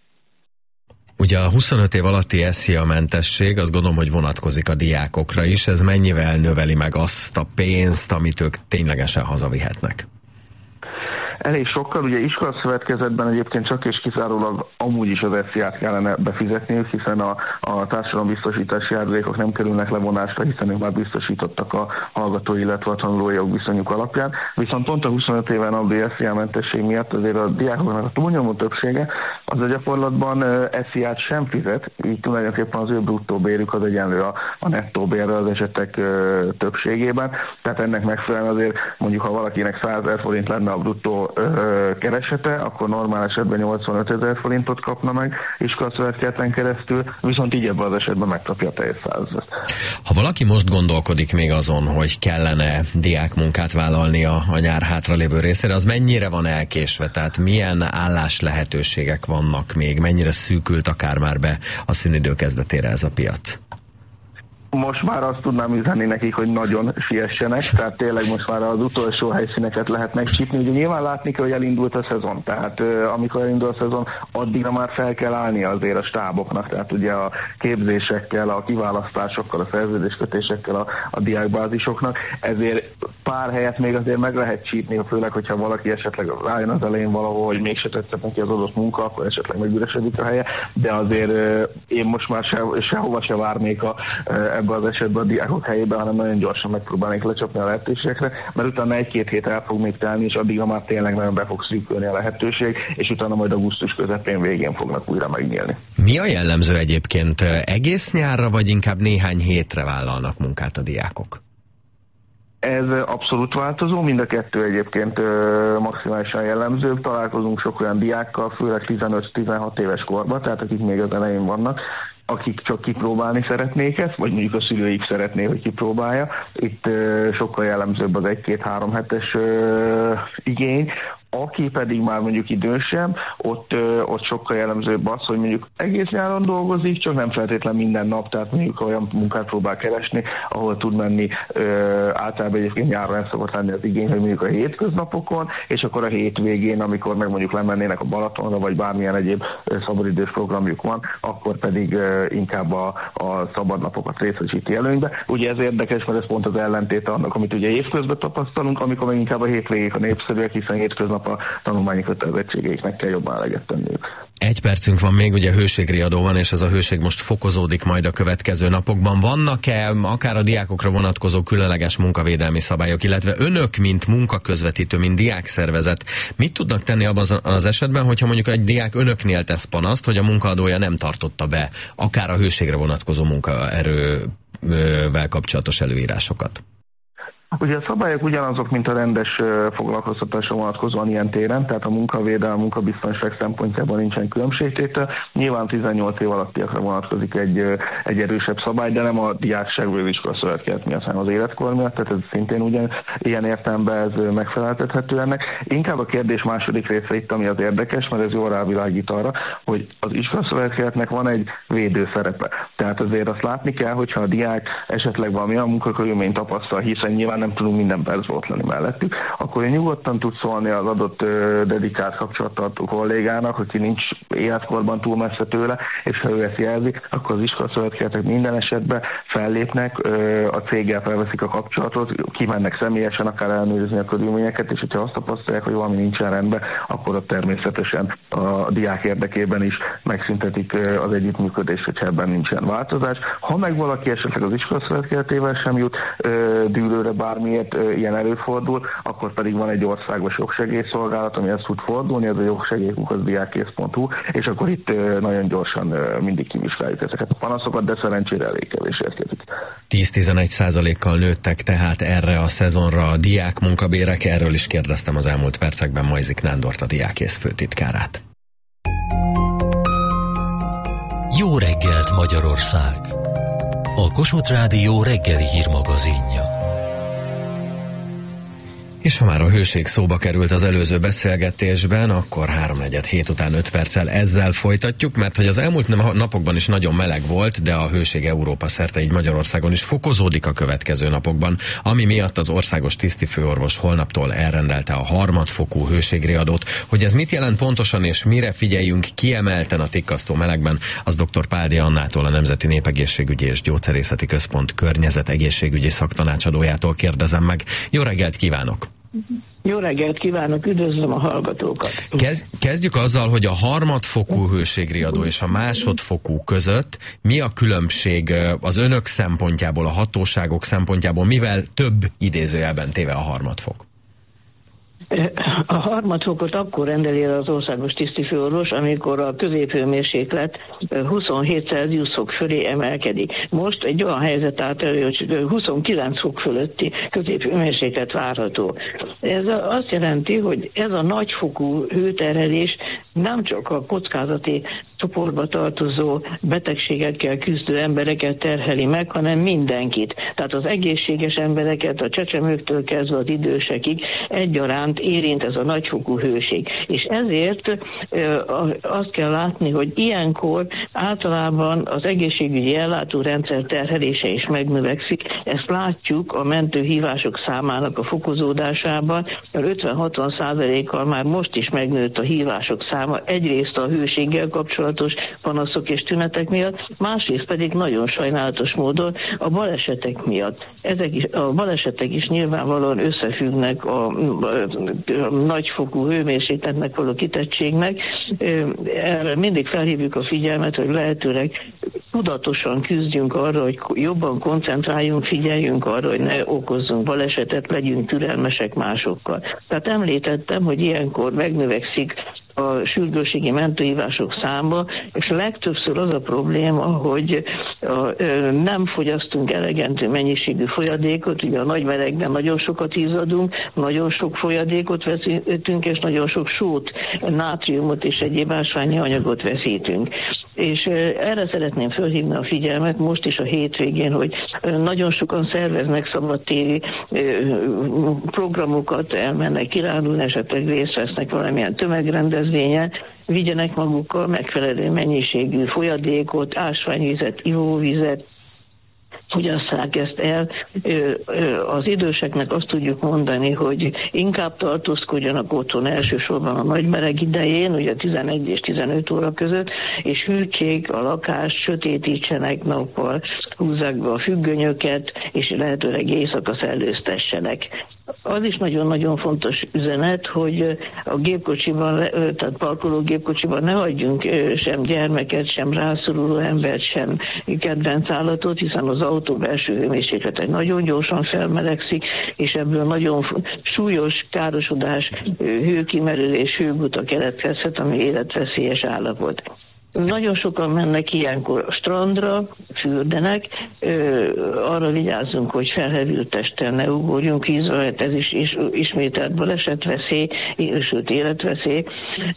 Ugye a huszonöt év alatti SZIA mentesség, azt gondolom, hogy vonatkozik a diákokra is, ez mennyivel növeli meg azt a pénzt, amit ők ténylegesen hazavihetnek? Elég sokkal, ugye iskolaszövetkezetben egyébként csak és kizárólag amúgy is az SZIA-t kellene befizetniük, hiszen a, a társadalombiztosítási járulékok nem kerülnek levonásra, hiszen ők már biztosítottak a hallgatói, illetve a tanulói jogviszonyuk alapján. Viszont pont a huszonöt éven aluli SZIA-mentesség miatt azért a diákoknak a túlnyomó többsége az a gyakorlatban SZIA-t sem fizet, így tulajdonképpen az ő bruttó bérük az egyenlő a, a nettó bérrel az esetek ö, többségében. Tehát ennek megfelelően azért mondjuk, ha valakinek százezer forint lenne a bruttó keresete, akkor normál esetben nyolcvanötezer forintot kapna meg iskolaszövetkezeten keresztül, viszont így ebben az esetben megkapja a teljes százezret. Ha valaki most gondolkodik még azon, hogy kellene diákmunkát vállalni a, a nyár hátralévő részére, az mennyire van elkésve? Tehát milyen állás lehetőségek vannak még? Mennyire szűkült akár már be a szünidő kezdetére ez a piac? Most már azt tudnám üzenni nekik, hogy nagyon siessenek, tehát tényleg most már az utolsó helyszíneket lehet megcsípni. Ugye nyilván látni kell, hogy elindult a szezon, tehát uh, amikor elindul a szezon, addigra már fel kell állni azért a stáboknak, tehát ugye a képzésekkel, a kiválasztásokkal, a szerződéskötésekkel, a, a diákbázisoknak, ezért pár helyet még azért meg lehet csípni, főleg, hogyha valaki esetleg rájön az elején valahol, hogy mégse tetszett neki az adott munka, akkor esetleg megüresedik a helye, de azért uh, én most már se, sehova se várnék a uh, ebben az esetben a diákok helyében, hanem nagyon gyorsan megpróbálnék lecsapni a lehetőségekre, mert utána egy-két hét el fog még telni, és addigra már tényleg nagyon be fog szűkölni a lehetőség, és utána majd augusztus közepén végén fognak újra megnyílni. Mi a jellemző egyébként? Egész nyárra, vagy inkább néhány hétre vállalnak munkát a diákok? Ez abszolút változó, mind a kettő egyébként maximálisan jellemző. Találkozunk sok olyan diákkal, főleg tizenöt-tizenhat éves korban, tehát akik még az elején vannak, akik csak kipróbálni szeretnék ezt, vagy mondjuk a szülőik szeretné, hogy kipróbálja. Itt sokkal jellemzőbb az egy-két-három hetes igény. Aki pedig már mondjuk idősebb, ott, ott sokkal jellemzőbb az, hogy mondjuk egész nyáron dolgozik, csak nem feltétlen minden nap, tehát mondjuk olyan munkát próbál keresni, ahol tud menni, általában egyébként nyáron el szokott lenni az igény, hogy mondjuk a hétköznapokon, és akkor a hétvégén, amikor meg mondjuk lemennének a Balatonra, vagy bármilyen egyéb szabadidős programjuk van, akkor pedig inkább a, a szabadnapokat részesíti előnybe. Ugye ez érdekes, mert ez pont az ellentéte annak, amit ugye évközben tapasztalunk, amikor meg inkább a hétvégék a népszerűek, hiszen hétköznap nap a tanulmányi kötelezettségeiknek kell jobban eleget tenniük. Egy percünk van még, ugye hőségriadó van, és ez a hőség most fokozódik majd a következő napokban. Vannak-e akár a diákokra vonatkozó különleges munkavédelmi szabályok, illetve önök, mint munkaközvetítő, mint diákszervezet, mit tudnak tenni abban az esetben, hogyha mondjuk egy diák önöknél tesz panaszt, hogy a munkaadója nem tartotta be akár a hőségre vonatkozó munkaerővel kapcsolatos előírásokat? Ugye a szabályok ugyanazok, mint a rendes foglalkoztatásra vonatkozóan ilyen téren, tehát a munkavédelem, a munkabiztonság szempontjából nincsen különbségtétel. Nyilván tizennyolc év alattiakra vonatkozik egy, egy erősebb szabály, de nem a diákság vagy iskola szövetkezet miatt, hanem az életkor miatt, tehát ez szintén ugyan ilyen értelemben ez megfeleltethető ennek. Inkább a kérdés második része itt, ami az érdekes, mert ez jól rávilágít arra, hogy az iskola szövetkezetnek van egy védő szerepe. Tehát azért azt látni kell, hogyha a diák esetleg valamilyen munkakörülményt tapasztal, hiszen nyilván nem tudunk minden percben ott lenni mellettük, akkor nyugodtan tud szólni az adott ö, dedikált kapcsolattartó kollégának, aki nincs életkorban túl messze tőle, és ha ő ezt jelzi, akkor az iskolaszövetkezetek minden esetben fellépnek, ö, a céggel felveszik a kapcsolatot, kimennek személyesen akár ellenőrizni a körülményeket, és hogyha azt tapasztalják, hogy valami nincsen rendben, akkor ott természetesen a diák érdekében is megszüntetik ö, az együttműködést, hogyha ebben nincsen változás. Ha meg valaki esetleg az iskolaszövetkezetével sem jut ö, dűlőre, bármiért ö, ilyen előfordul, akkor pedig van egy országos jogsegélyszolgálat, amihez tud fordulni, ez a jogsegélykukac diákkész pont hu, és akkor itt ö, nagyon gyorsan ö, mindig kivizsgáljuk ezeket a panaszokat, de szerencsére elég kevés érkezik. tíz-tizenegy százalékkal nőttek tehát erre a szezonra a diák munkabérek, erről is kérdeztem az elmúlt percekben Majzik Nándort, a diákkész főtitkárát. Jó reggelt Magyarország! A Kossuth Rádió reggeli hírmagazinja. És ha már a hőség szóba került az előző beszélgetésben, akkor háromnegyed hét után öt perccel ezzel folytatjuk, mert hogy az elmúlt napokban is nagyon meleg volt, de a hőség Európa szerte, így Magyarországon is fokozódik a következő napokban, ami miatt az országos tisztifőorvos holnaptól elrendelte a harmadfokú hőségriadót. Hogy ez mit jelent pontosan és mire figyeljünk kiemelten a tikkasztó melegben, az dr. Páldi Annától, a Nemzeti Népegészségügyi és Gyógyszerészeti Központ környezetegészségügyi szaktanácsadójától kérdezem meg. Jó reggelt kívánok! Jó reggelt kívánok, üdvözlöm a hallgatókat. Kezd, kezdjük azzal, hogy a harmadfokú hőségriadó és a másodfokú között mi a különbség az önök szempontjából, a hatóságok szempontjából, mivel több idézőjelben téve a harmadfok? A harmadfokot akkor rendeli el az országos tisztifőorvos, amikor a középhőmérséklet huszonhét Celsius fok fölé emelkedik. Most egy olyan helyzet állt elő, hogy huszonkilenc fok fölötti középhőmérséklet várható. Ez azt jelenti, hogy ez a nagyfokú hőterhelés nem csak a kockázati csoportba tartozó betegségekkel küzdő embereket terheli meg, hanem mindenkit. Tehát az egészséges embereket, a csecsemőktől kezdve az idősekig egyaránt érint ez a nagyfokú hőség. És ezért azt kell látni, hogy ilyenkor általában az egészségügyi ellátórendszer terhelése is megnövekszik. Ezt látjuk a mentőhívások számának a fokozódásában, mert ötven-hatvan százalékkal már most is megnőtt a hívások száma, egyrészt a hőséggel kapcsolatos panaszok és tünetek miatt, másrészt pedig nagyon sajnálatos módon a balesetek miatt. Ezek is, a balesetek is nyilvánvalóan összefüggnek a, a, a nagyfokú hőmérsékletnek való kitettségnek. Erre mindig felhívjuk a figyelmet, hogy lehetőleg tudatosan küzdjünk arra, hogy jobban koncentráljunk, figyeljünk arra, hogy ne okozzunk balesetet, legyünk türelmesek másokkal. Tehát említettem, hogy ilyenkor megnövekszik a sürgősségi mentőhívások száma, és legtöbbször az a probléma, hogy a, ö, nem fogyasztunk elegendő mennyiségű folyadékot, ugye a nagy melegben nagyon sokat izzadunk, nagyon sok folyadékot veszítünk, és nagyon sok sót, nátriumot és egyéb ásványi anyagot veszítünk. És ö, erre szeretném felhívni a figyelmet most is a hétvégén, hogy ö, nagyon sokan szerveznek szabadtéri ö, programokat, elmennek kirándulni, esetleg részt vesznek valamilyen tömegrendezvényen, vigyenek magukkal megfelelő mennyiségű folyadékot, ásványvizet, ivóvizet, fogyasszák ezt el. Az időseknek azt tudjuk mondani, hogy inkább tartózkodjanak otthon elsősorban a nagy meleg idején, ugye tizenegy és tizenöt óra között, és hűtsék a lakást, sötétítsenek nappal, húzzák be a függönyöket, és lehetőleg éjszaka szellőztessenek. Az is nagyon-nagyon fontos üzenet, hogy a gépkocsiban, tehát parkoló gépkocsiban ne hagyjunk sem gyermeket, sem rászoruló embert, sem kedvenc állatot, hiszen az autó belső hőmérséklete nagyon gyorsan felmelegszik, és ebből nagyon súlyos károsodás, hőkimerülés, hőguta keletkezhet, ami életveszélyes állapot. Nagyon sokan mennek ilyenkor a strandra, fürdenek, arra vigyázzunk, hogy felhevült testen ne ugorjunk vízre, ez is, is ismételt balesetveszély, sőt életveszély,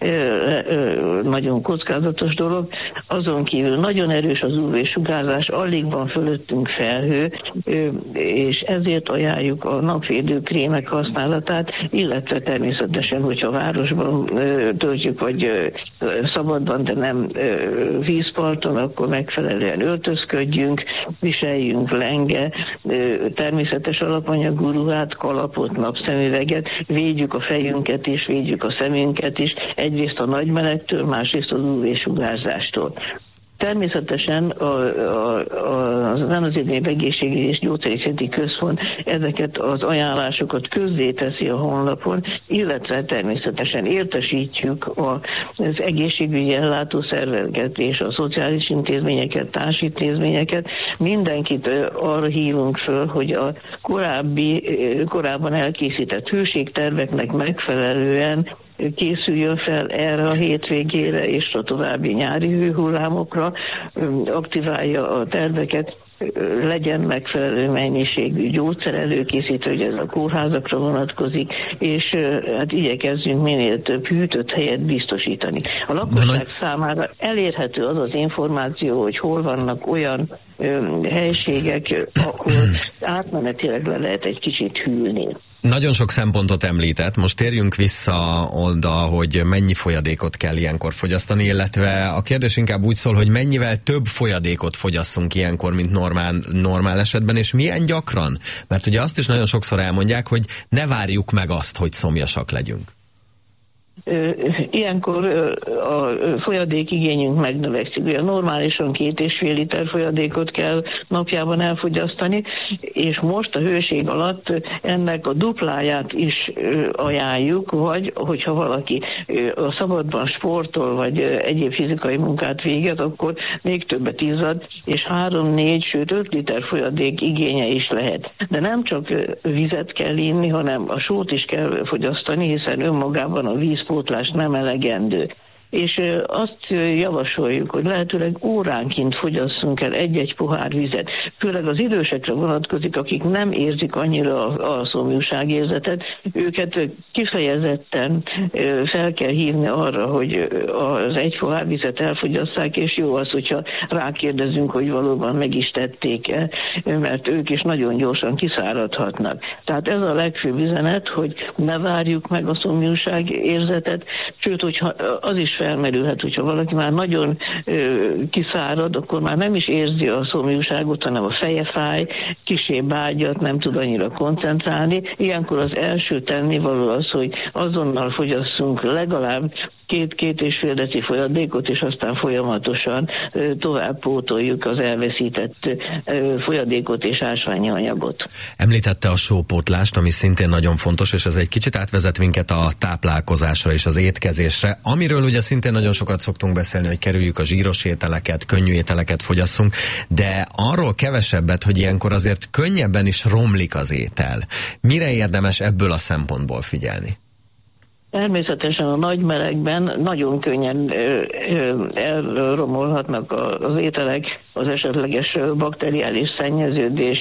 nagyon kockázatos dolog. Azon kívül nagyon erős az ú vé-sugárzás, alig van fölöttünk felhő, és ezért ajánljuk a napvédő krémek használatát, illetve természetesen, hogyha városban töltjük, vagy szabadban, de nem vízparton, akkor megfelelően öltözködjünk, viseljünk lenge, természetes alapanyagú ruhát, kalapot, napszemüveget, védjük a fejünket is, védjük a szemünket is, egyrészt a nagy melegtől, másrészt az ú vé-sugárzástól. Természetesen a, a, a, az Nemzeti Egészségügyi és Gyógyszerészeti Központ ezeket az ajánlásokat közzéteszi a honlapon, illetve természetesen értesítjük az egészségügyi ellátószerveket és a szociális intézményeket, társintézményeket. Mindenkit arra hívunk föl, hogy a korábbi, korábban elkészített hőségterveknek megfelelően készüljön fel erre a hétvégére és a további nyári hőhullámokra, aktiválja a terveket, legyen megfelelő mennyiségű gyógyszer előkészítő, hogy ez a kórházakra vonatkozik, és hát igyekezzünk minél több hűtött helyet biztosítani. A lakosság számára elérhető az az információ, hogy hol vannak olyan ö, helységek, ahol átmenetileg le lehet egy kicsit hűlni. Nagyon sok szempontot említett, most térjünk vissza oda, hogy mennyi folyadékot kell ilyenkor fogyasztani, illetve a kérdés inkább úgy szól, hogy mennyivel több folyadékot fogyasszunk ilyenkor, mint normál, normál esetben, és milyen gyakran? Mert ugye azt is nagyon sokszor elmondják, hogy ne várjuk meg azt, hogy szomjasak legyünk. Ilyenkor a folyadék igényünk megnövekszik. Ugye normálisan két és fél liter folyadékot kell napjában elfogyasztani, és most a hőség alatt ennek a dupláját is ajánljuk, vagy hogyha valaki a szabadban sportol, vagy egyéb fizikai munkát végez, akkor még többet izzad, és három, négy, sőt öt liter folyadék igénye is lehet. De nem csak vizet kell inni, hanem a sót is kell fogyasztani, hiszen önmagában a vízpótlás nem elegendő. És azt javasoljuk, hogy lehetőleg óránként fogyasszunk el egy-egy pohár vizet. Főleg az idősekre vonatkozik, akik nem érzik annyira a, a szomjúságérzetet, őket kifejezetten fel kell hívni arra, hogy az egy pohár vizet elfogyasszák, és jó az, hogyha rákérdezünk, hogy valóban meg is tették-e, mert ők is nagyon gyorsan kiszáradhatnak. Tehát ez a legfőbb üzenet, hogy ne várjuk meg a szomjúságérzetet, sőt, hogyha az is felmerülhet, hogyha valaki már nagyon ö, kiszárad, akkor már nem is érzi a szomjúságot, hanem a feje fáj, kissé bágyat, nem tud annyira koncentrálni. Ilyenkor az első tennivaló az, hogy azonnal fogyasszunk legalább két-két és fél deci folyadékot, és aztán folyamatosan ö, tovább pótoljuk az elveszített ö, folyadékot és ásványi anyagot. Említette a sópótlást, ami szintén nagyon fontos, és ez egy kicsit átvezet minket a táplálkozásra és az étkezésre, amiről ugye szintén nagyon sokat szoktunk beszélni, hogy kerüljük a zsíros ételeket, könnyű ételeket fogyasszunk, de arról kevesebbet, hogy ilyenkor azért könnyebben is romlik az étel. Mire érdemes ebből a szempontból figyelni? Természetesen a nagy melegben nagyon könnyen elromolhatnak az ételek, az esetleges bakteriális szennyeződés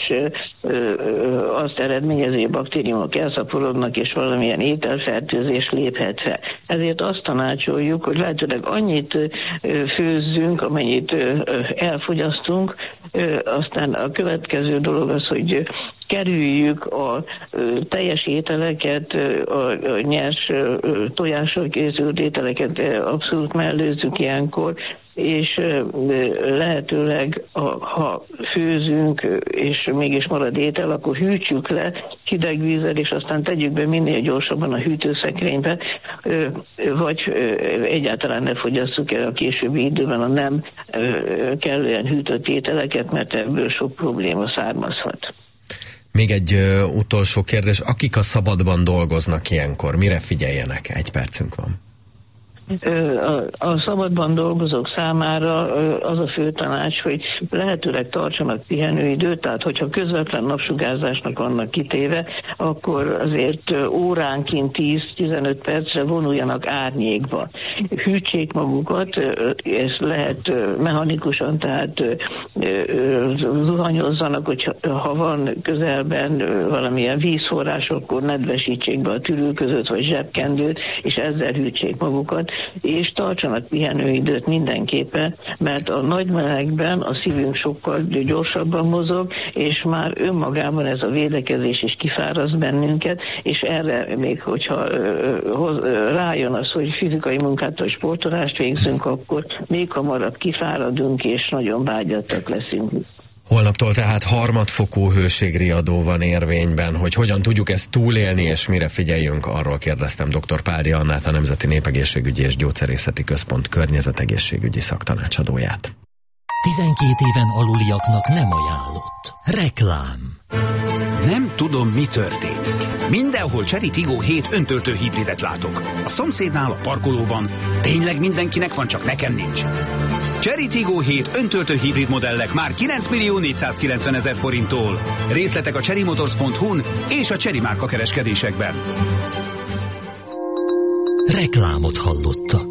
azt eredményezi, hogy baktériumok elszaporodnak, és valamilyen ételfertőzés léphet fel. Ezért azt tanácsoljuk, hogy lehetőleg annyit főzzünk, amennyit elfogyasztunk, aztán a következő dolog az, hogy kerüljük a teljes ételeket, a nyers tojással készült ételeket abszolút mellőzzük ilyenkor, és lehetőleg, ha főzünk, és mégis marad étel, akkor hűtsük le hideg vízzel, és aztán tegyük be minél gyorsabban a hűtőszekrénybe, vagy egyáltalán ne fogyasszuk el a későbbi időben a nem kellően hűtött ételeket, mert ebből sok probléma származhat. Még egy ö, utolsó kérdés, akik a szabadban dolgoznak ilyenkor, mire figyeljenek? Egy percünk van. A, a szabadban dolgozók számára az a fő tanács, hogy lehetőleg tartsanak pihenőidőt, tehát hogyha közvetlen napsugárzásnak vannak kitéve, akkor azért óránként tíz-tizenöt percre vonuljanak árnyékba. Hűtsék magukat, ez lehet mechanikusan, tehát zuhanyozzanak, hogy ha van közelben valamilyen vízforrás, akkor nedvesítsék be a tülül között, vagy zsebkendőt, és ezzel hűtsék magukat, és tartsanak pihenőidőt mindenképpen, mert a nagy melegben a szívünk sokkal gyorsabban mozog, és már önmagában ez a védekezés is kifáraszt bennünket, és erre még, hogyha rájön az, hogy fizikai munkát vagy sportolást végzünk, akkor még hamarabb kifáradunk, és nagyon vágyattak leszünk. Holnaptól tehát harmadfokú hőségriadó van érvényben, hogy hogyan tudjuk ezt túlélni, és mire figyeljünk, arról kérdeztem dr. Páldi Annát, a Nemzeti Népegészségügyi és Gyógyszerészeti Központ környezetegészségügyi szaktanácsadóját. tizenkét éven aluliaknak nem ajánlott. Reklám. Nem tudom, mi történik. Mindenhol Chery Tiggo hét öntöltő hibridet látok. A szomszédnál, a parkolóban. Tényleg mindenkinek van, csak nekem nincs. Chery Tiggo hét öntöltő hibrid modellek már kilenc millió négyszázkilencven ezer forinttól. Részletek a chery motors pont hu-n és a Chery márka kereskedésekben. Reklámot hallottak.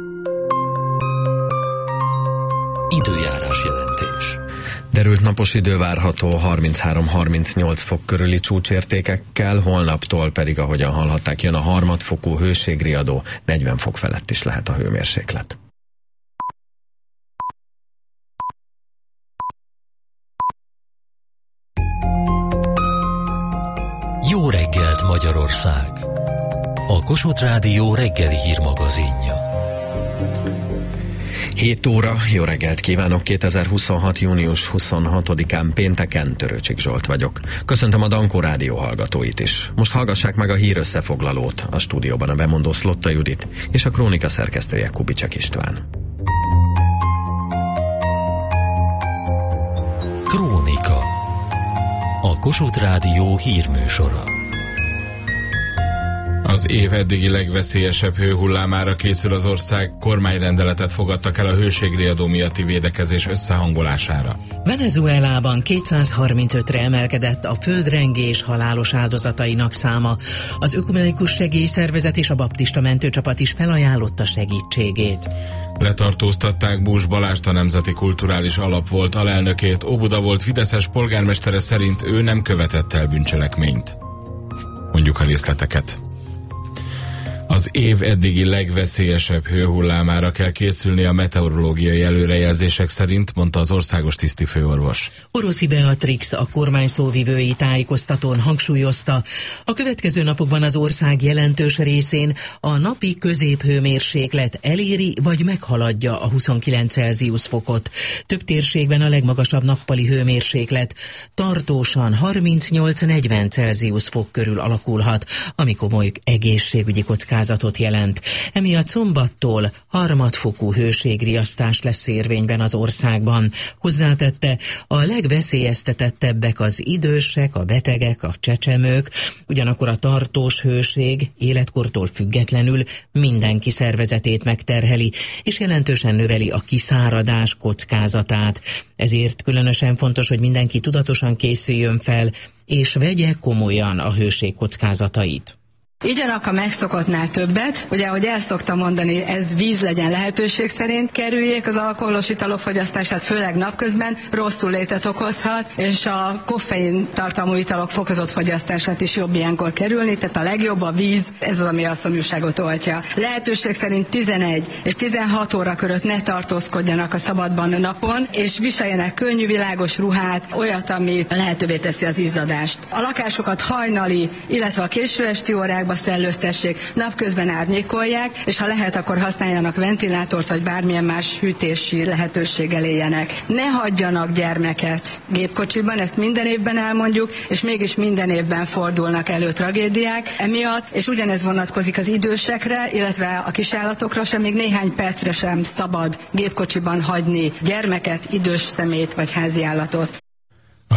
Időjárás jelentés. Derült napos idő várható harminchárom-harmincnyolc fok körüli csúcsértékekkel, holnaptól pedig, ahogyan hallhatták, jön a harmadfokú hőségriadó, negyven fok felett is lehet a hőmérséklet. Jó reggelt, Magyarország! A Kossuth Rádió reggeli hírmagazinja. hét óra, jó reggelt kívánok, kétezer-huszonhat. június huszonhatodikán pénteken, Törőcsik Zsolt vagyok. Köszöntöm a Dankó Rádió hallgatóit is. Most hallgassák meg a hír összefoglalót, a stúdióban a bemondó Szlotta Judit és a krónika szerkesztője Kubicek István. Krónika. A Kossuth Rádió hírműsora. Az év eddigi legveszélyesebb hőhullámára készül az ország, kormányrendeletet fogadtak el a hőségriadó miatti védekezés összehangolására. Venezuelában kétszázharmincötre emelkedett a földrengés halálos áldozatainak száma. Az Ökumenikus Segélyszervezet és a baptista mentőcsapat is felajánlotta segítségét. Letartóztatták Bús Balást, a Nemzeti Kulturális Alap volt alelnökét. Óbuda volt fideszes polgármestere szerint ő nem követett el bűncselekményt. Mondjuk a részleteket. Az év eddigi legveszélyesebb hőhullámára kell készülni a meteorológiai előrejelzések szerint, mondta az országos tisztifőorvos. Oroszi Beatrix, a kormány szóvivői tájékoztatón hangsúlyozta, a következő napokban az ország jelentős részén a napi középhőmérséklet eléri vagy meghaladja a huszonkilenc Celsius fokot. Több térségben a legmagasabb nappali hőmérséklet tartósan harmincnyolc-negyven Celsius fok körül alakulhat, ami komoly egészségügyi kockázat jelent. Emiatt szombattól harmadfokú hőségriasztás lesz érvényben az országban. Hozzátette, a legveszélyeztetettebbek az idősek, a betegek, a csecsemők, ugyanakkor a tartós hőség életkortól függetlenül mindenki szervezetét megterheli, és jelentősen növeli a kiszáradás kockázatát. Ezért különösen fontos, hogy mindenki tudatosan készüljön fel, és vegye komolyan a hőség kockázatait. Igyanak a megszokottnál többet, ugye ahogy el szoktam mondani, ez víz legyen lehetőség szerint, kerüljék az alkoholos italok fogyasztását, főleg napközben, rosszul létet okozhat, és a koffein tartalmú italok fokozott fogyasztását is jobb ilyenkor kerülni, tehát a legjobb a víz, ez az, ami a szomjúságot oltja. Lehetőség szerint tizenegy és tizenhat óra körött ne tartózkodjanak a szabadban napon, és viseljenek könnyű, világos ruhát, olyat, ami lehetővé teszi az izzadást. A lakásokat hajnali, illetve a késő esti órákban szellőztessék, napközben árnyékolják, és ha lehet, akkor használjanak ventilátort, vagy bármilyen más hűtési lehetőséggel éljenek. Ne hagyjanak gyermeket gépkocsiban, ezt minden évben elmondjuk, és mégis minden évben fordulnak elő tragédiák emiatt, és ugyanez vonatkozik az idősekre, illetve a kisállatokra sem, még néhány percre sem szabad gépkocsiban hagyni gyermeket, idős szemét vagy háziállatot. A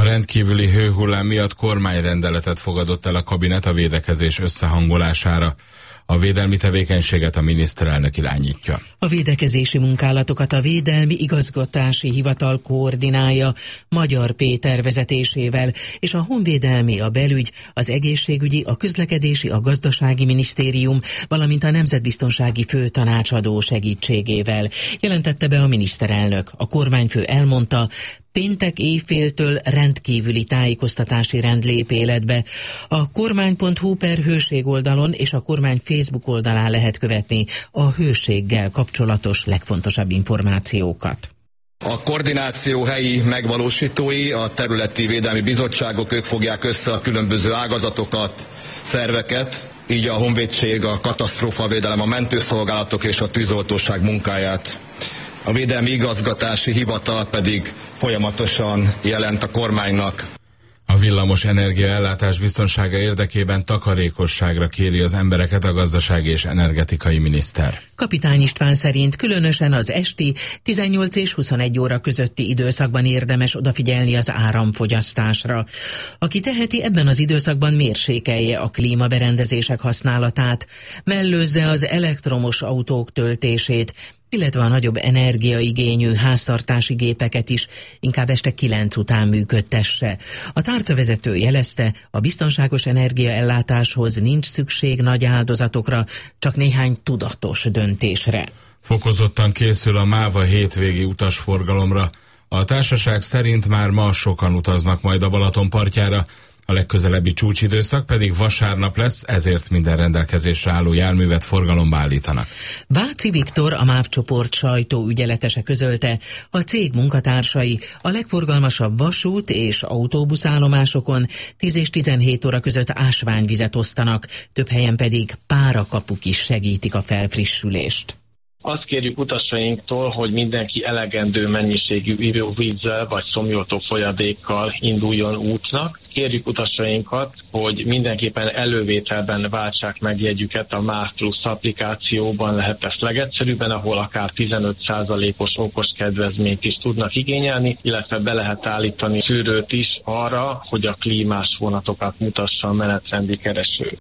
A rendkívüli hőhullám miatt kormányrendeletet fogadott el a kabinet a védekezés összehangolására. A védelmi tevékenységet a miniszterelnök irányítja. A védekezési munkálatokat a Védelmi Igazgatási Hivatal koordinálja Magyar Péter vezetésével, és a Honvédelmi, a Belügy, az Egészségügyi, a Közlekedési, a Gazdasági Minisztérium, valamint a Nemzetbiztonsági Főtanácsadó segítségével, jelentette be a miniszterelnök. A kormányfő elmondta, péntek éjféltől rendkívüli tájékoztatási rend lép életbe. A kormány pont hu per hőség oldalon és a kormány Facebook oldalán lehet követni a hőséggel kapcsolatos legfontosabb információkat. A koordináció helyi megvalósítói, a területi védelmi bizottságok, ők fogják össze a különböző ágazatokat, szerveket, így a honvédség, a katasztrófavédelem, a mentőszolgálatok és a tűzoltóság munkáját. A Védelmi Igazgatási Hivatal pedig folyamatosan jelent a kormánynak. A villamos energiaellátás biztonsága érdekében takarékosságra kéri az embereket a gazdasági és energetikai miniszter. Kapitány István szerint különösen az esti tizennyolc és huszonegy óra közötti időszakban érdemes odafigyelni az áramfogyasztásra. Aki teheti, ebben az időszakban mérsékelje a klímaberendezések használatát, mellőzze az elektromos autók töltését, illetve a nagyobb energiaigényű háztartási gépeket is inkább este kilenc után működtesse. A tárcavezető jelezte, a biztonságos energiaellátáshoz nincs szükség nagy áldozatokra, csak néhány tudatos döntésre. Fokozottan készül a MÁVA hétvégi utasforgalomra. A társaság szerint már ma sokan utaznak majd a Balaton partjára, a legközelebbi csúcsidőszak pedig vasárnap lesz, ezért minden rendelkezésre álló járművet forgalomba állítanak. Váci Viktor, a MÁV csoport sajtóügyeletese közölte, a cég munkatársai a legforgalmasabb vasút és autóbuszállomásokon tíz és tizenhét óra között ásványvizet osztanak, több helyen pedig párakapuk is segítik a felfrissülést. Azt kérjük utasainktól, hogy mindenki elegendő mennyiségű ivóvízzel vagy szomjoltó folyadékkal induljon útnak. Kérjük utasainkat, hogy mindenképpen elővételben váltsák meg jegyüket a MÁV Plus applikációban, lehet ezt legegyszerűbben, ahol akár tizenöt százalékos okos kedvezményt is tudnak igényelni, illetve be lehet állítani szűrőt is arra, hogy a klímás vonatokat mutassa a menetrendi kereső.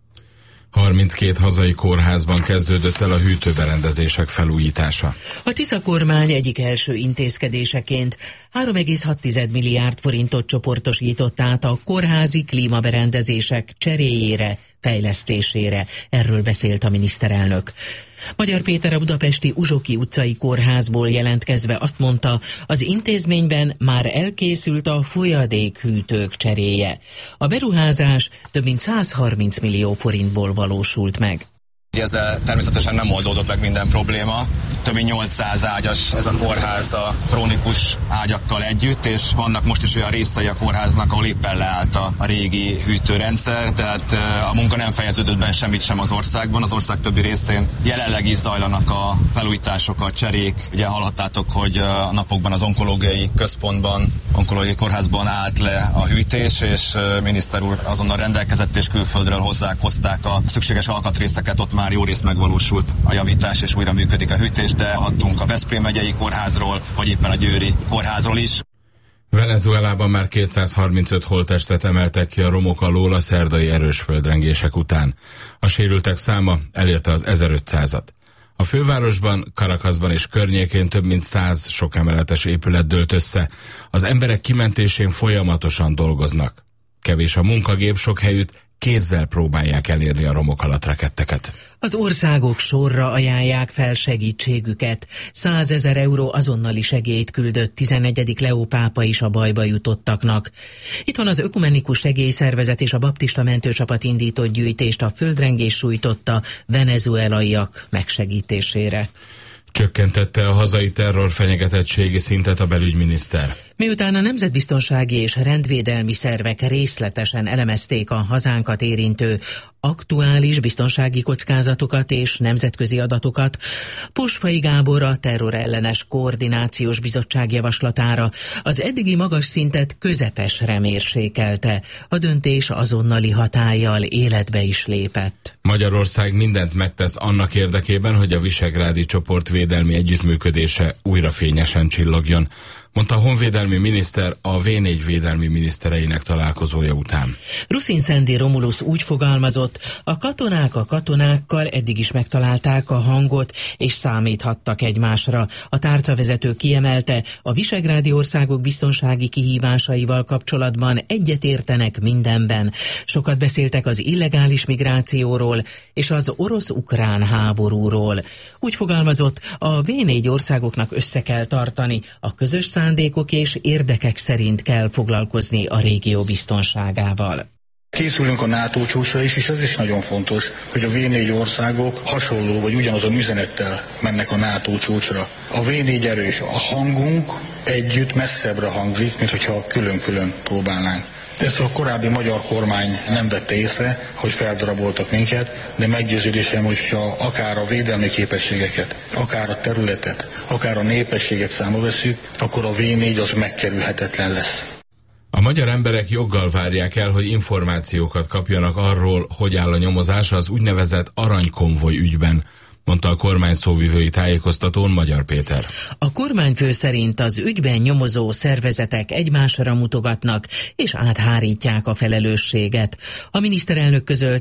harminckét hazai kórházban kezdődött el a hűtőberendezések felújítása. A Tisza kormány egyik első intézkedéseként három egész hat milliárd forintot csoportosított át a kórházi klímaberendezések cseréjére, fejlesztésére. Erről beszélt a miniszterelnök. Magyar Péter a budapesti Uzsoki utcai kórházból jelentkezve azt mondta, az intézményben már elkészült a folyadékhűtők cseréje. A beruházás több mint százharminc millió forintból valósult meg. Ezzel természetesen nem oldódott meg minden probléma. Több mint nyolcszáz ágyas ez a kórház a krónikus ágyakkal együtt, és vannak most is olyan részei a kórháznak, ahol éppen leállt a, a régi hűtőrendszer, tehát a munka nem fejeződött be semmit sem az országban. Az ország többi részén jelenleg is zajlanak a felújítások, a cserék. Ugye hallhattátok, hogy a napokban az onkológiai központban, onkológiai kórházban állt le a hűtés, és miniszter úr azonnal rendelkezett, és külföldről hozzák, hozták a szükséges alkatrészeket, ott már jó rész megvalósult a javítás, és újra működik a hűtés, de hattunk a Veszprém megyei kórházról, vagy éppen a győri kórházról is. Venezuelában már kétszázharmincöt holttestet emeltek ki a romok alól a szerdai erős földrengések után. A sérültek száma elérte az ezerötszázat. A fővárosban, Caracasban és környékén több mint száz sok emeletes épület dőlt össze. Az emberek kimentésén folyamatosan dolgoznak. Kevés a munkagép, sok helyütt kézzel próbálják elérni a romok alatt reketteket. Az országok sorra ajánlják fel segítségüket. százezer euró azonnali segélyt küldött tizennegyedik Leó pápa is a bajba jutottaknak. Itthon az Ökumenikus Segélyszervezet és a Baptista Mentőcsapat indított gyűjtést a földrengés sújtotta venezuelaiak megsegítésére. Csökkentette a hazai terrorfenyegetettségi szintet a belügyminiszter. Miután a nemzetbiztonsági és rendvédelmi szervek részletesen elemezték a hazánkat érintő aktuális biztonsági kockázatokat és nemzetközi adatokat, Posfai Gábor a terrorellenes koordinációs bizottság javaslatára az eddigi magas szintet közepesre mérsékelte. A döntés azonnali hatállyal életbe is lépett. Magyarország mindent megtesz annak érdekében, hogy a visegrádi csoport védelmi együttműködése újra fényesen csillogjon, mondta a honvédelmi miniszter a vé négy védelmi minisztereinek találkozója után. Ruszin Szendi Romulus úgy fogalmazott, a katonák a katonákkal eddig is megtalálták a hangot, és számíthattak egymásra. A tárcavezető kiemelte, a visegrádi országok biztonsági kihívásaival kapcsolatban egyetértenek mindenben. Sokat beszéltek az illegális migrációról és az orosz-ukrán háborúról. Úgy fogalmazott, a vé négy országoknak össze kell tartani, a közös szándékok és érdekek szerint kell foglalkozni a régió biztonságával. Készülünk a NATO csúcsra is, és ez is nagyon fontos, hogy a vé négy országok hasonló vagy ugyanazon üzenettel mennek a NATO csúcsra. A vé négy erős, a hangunk együtt messzebbre hangzik, mint hogyha külön-külön próbálnánk. Ezt a korábbi magyar kormány nem vette észre, hogy feldaraboltak minket, de meggyőződésem, hogyha akár a védelmi képességeket, akár a területet, akár a népességet számba veszük, akkor a vé négy az megkerülhetetlen lesz. A magyar emberek joggal várják el, hogy információkat kapjanak arról, hogy áll a nyomozás az úgynevezett aranykonvoj ügyben, mondta a kormány szóvivői tájékoztatón Magyar Péter. A kormányfő szerint az ügyben nyomozó szervezetek egymásra mutogatnak és áthárítják a felelősséget. A miniszterelnök közölte,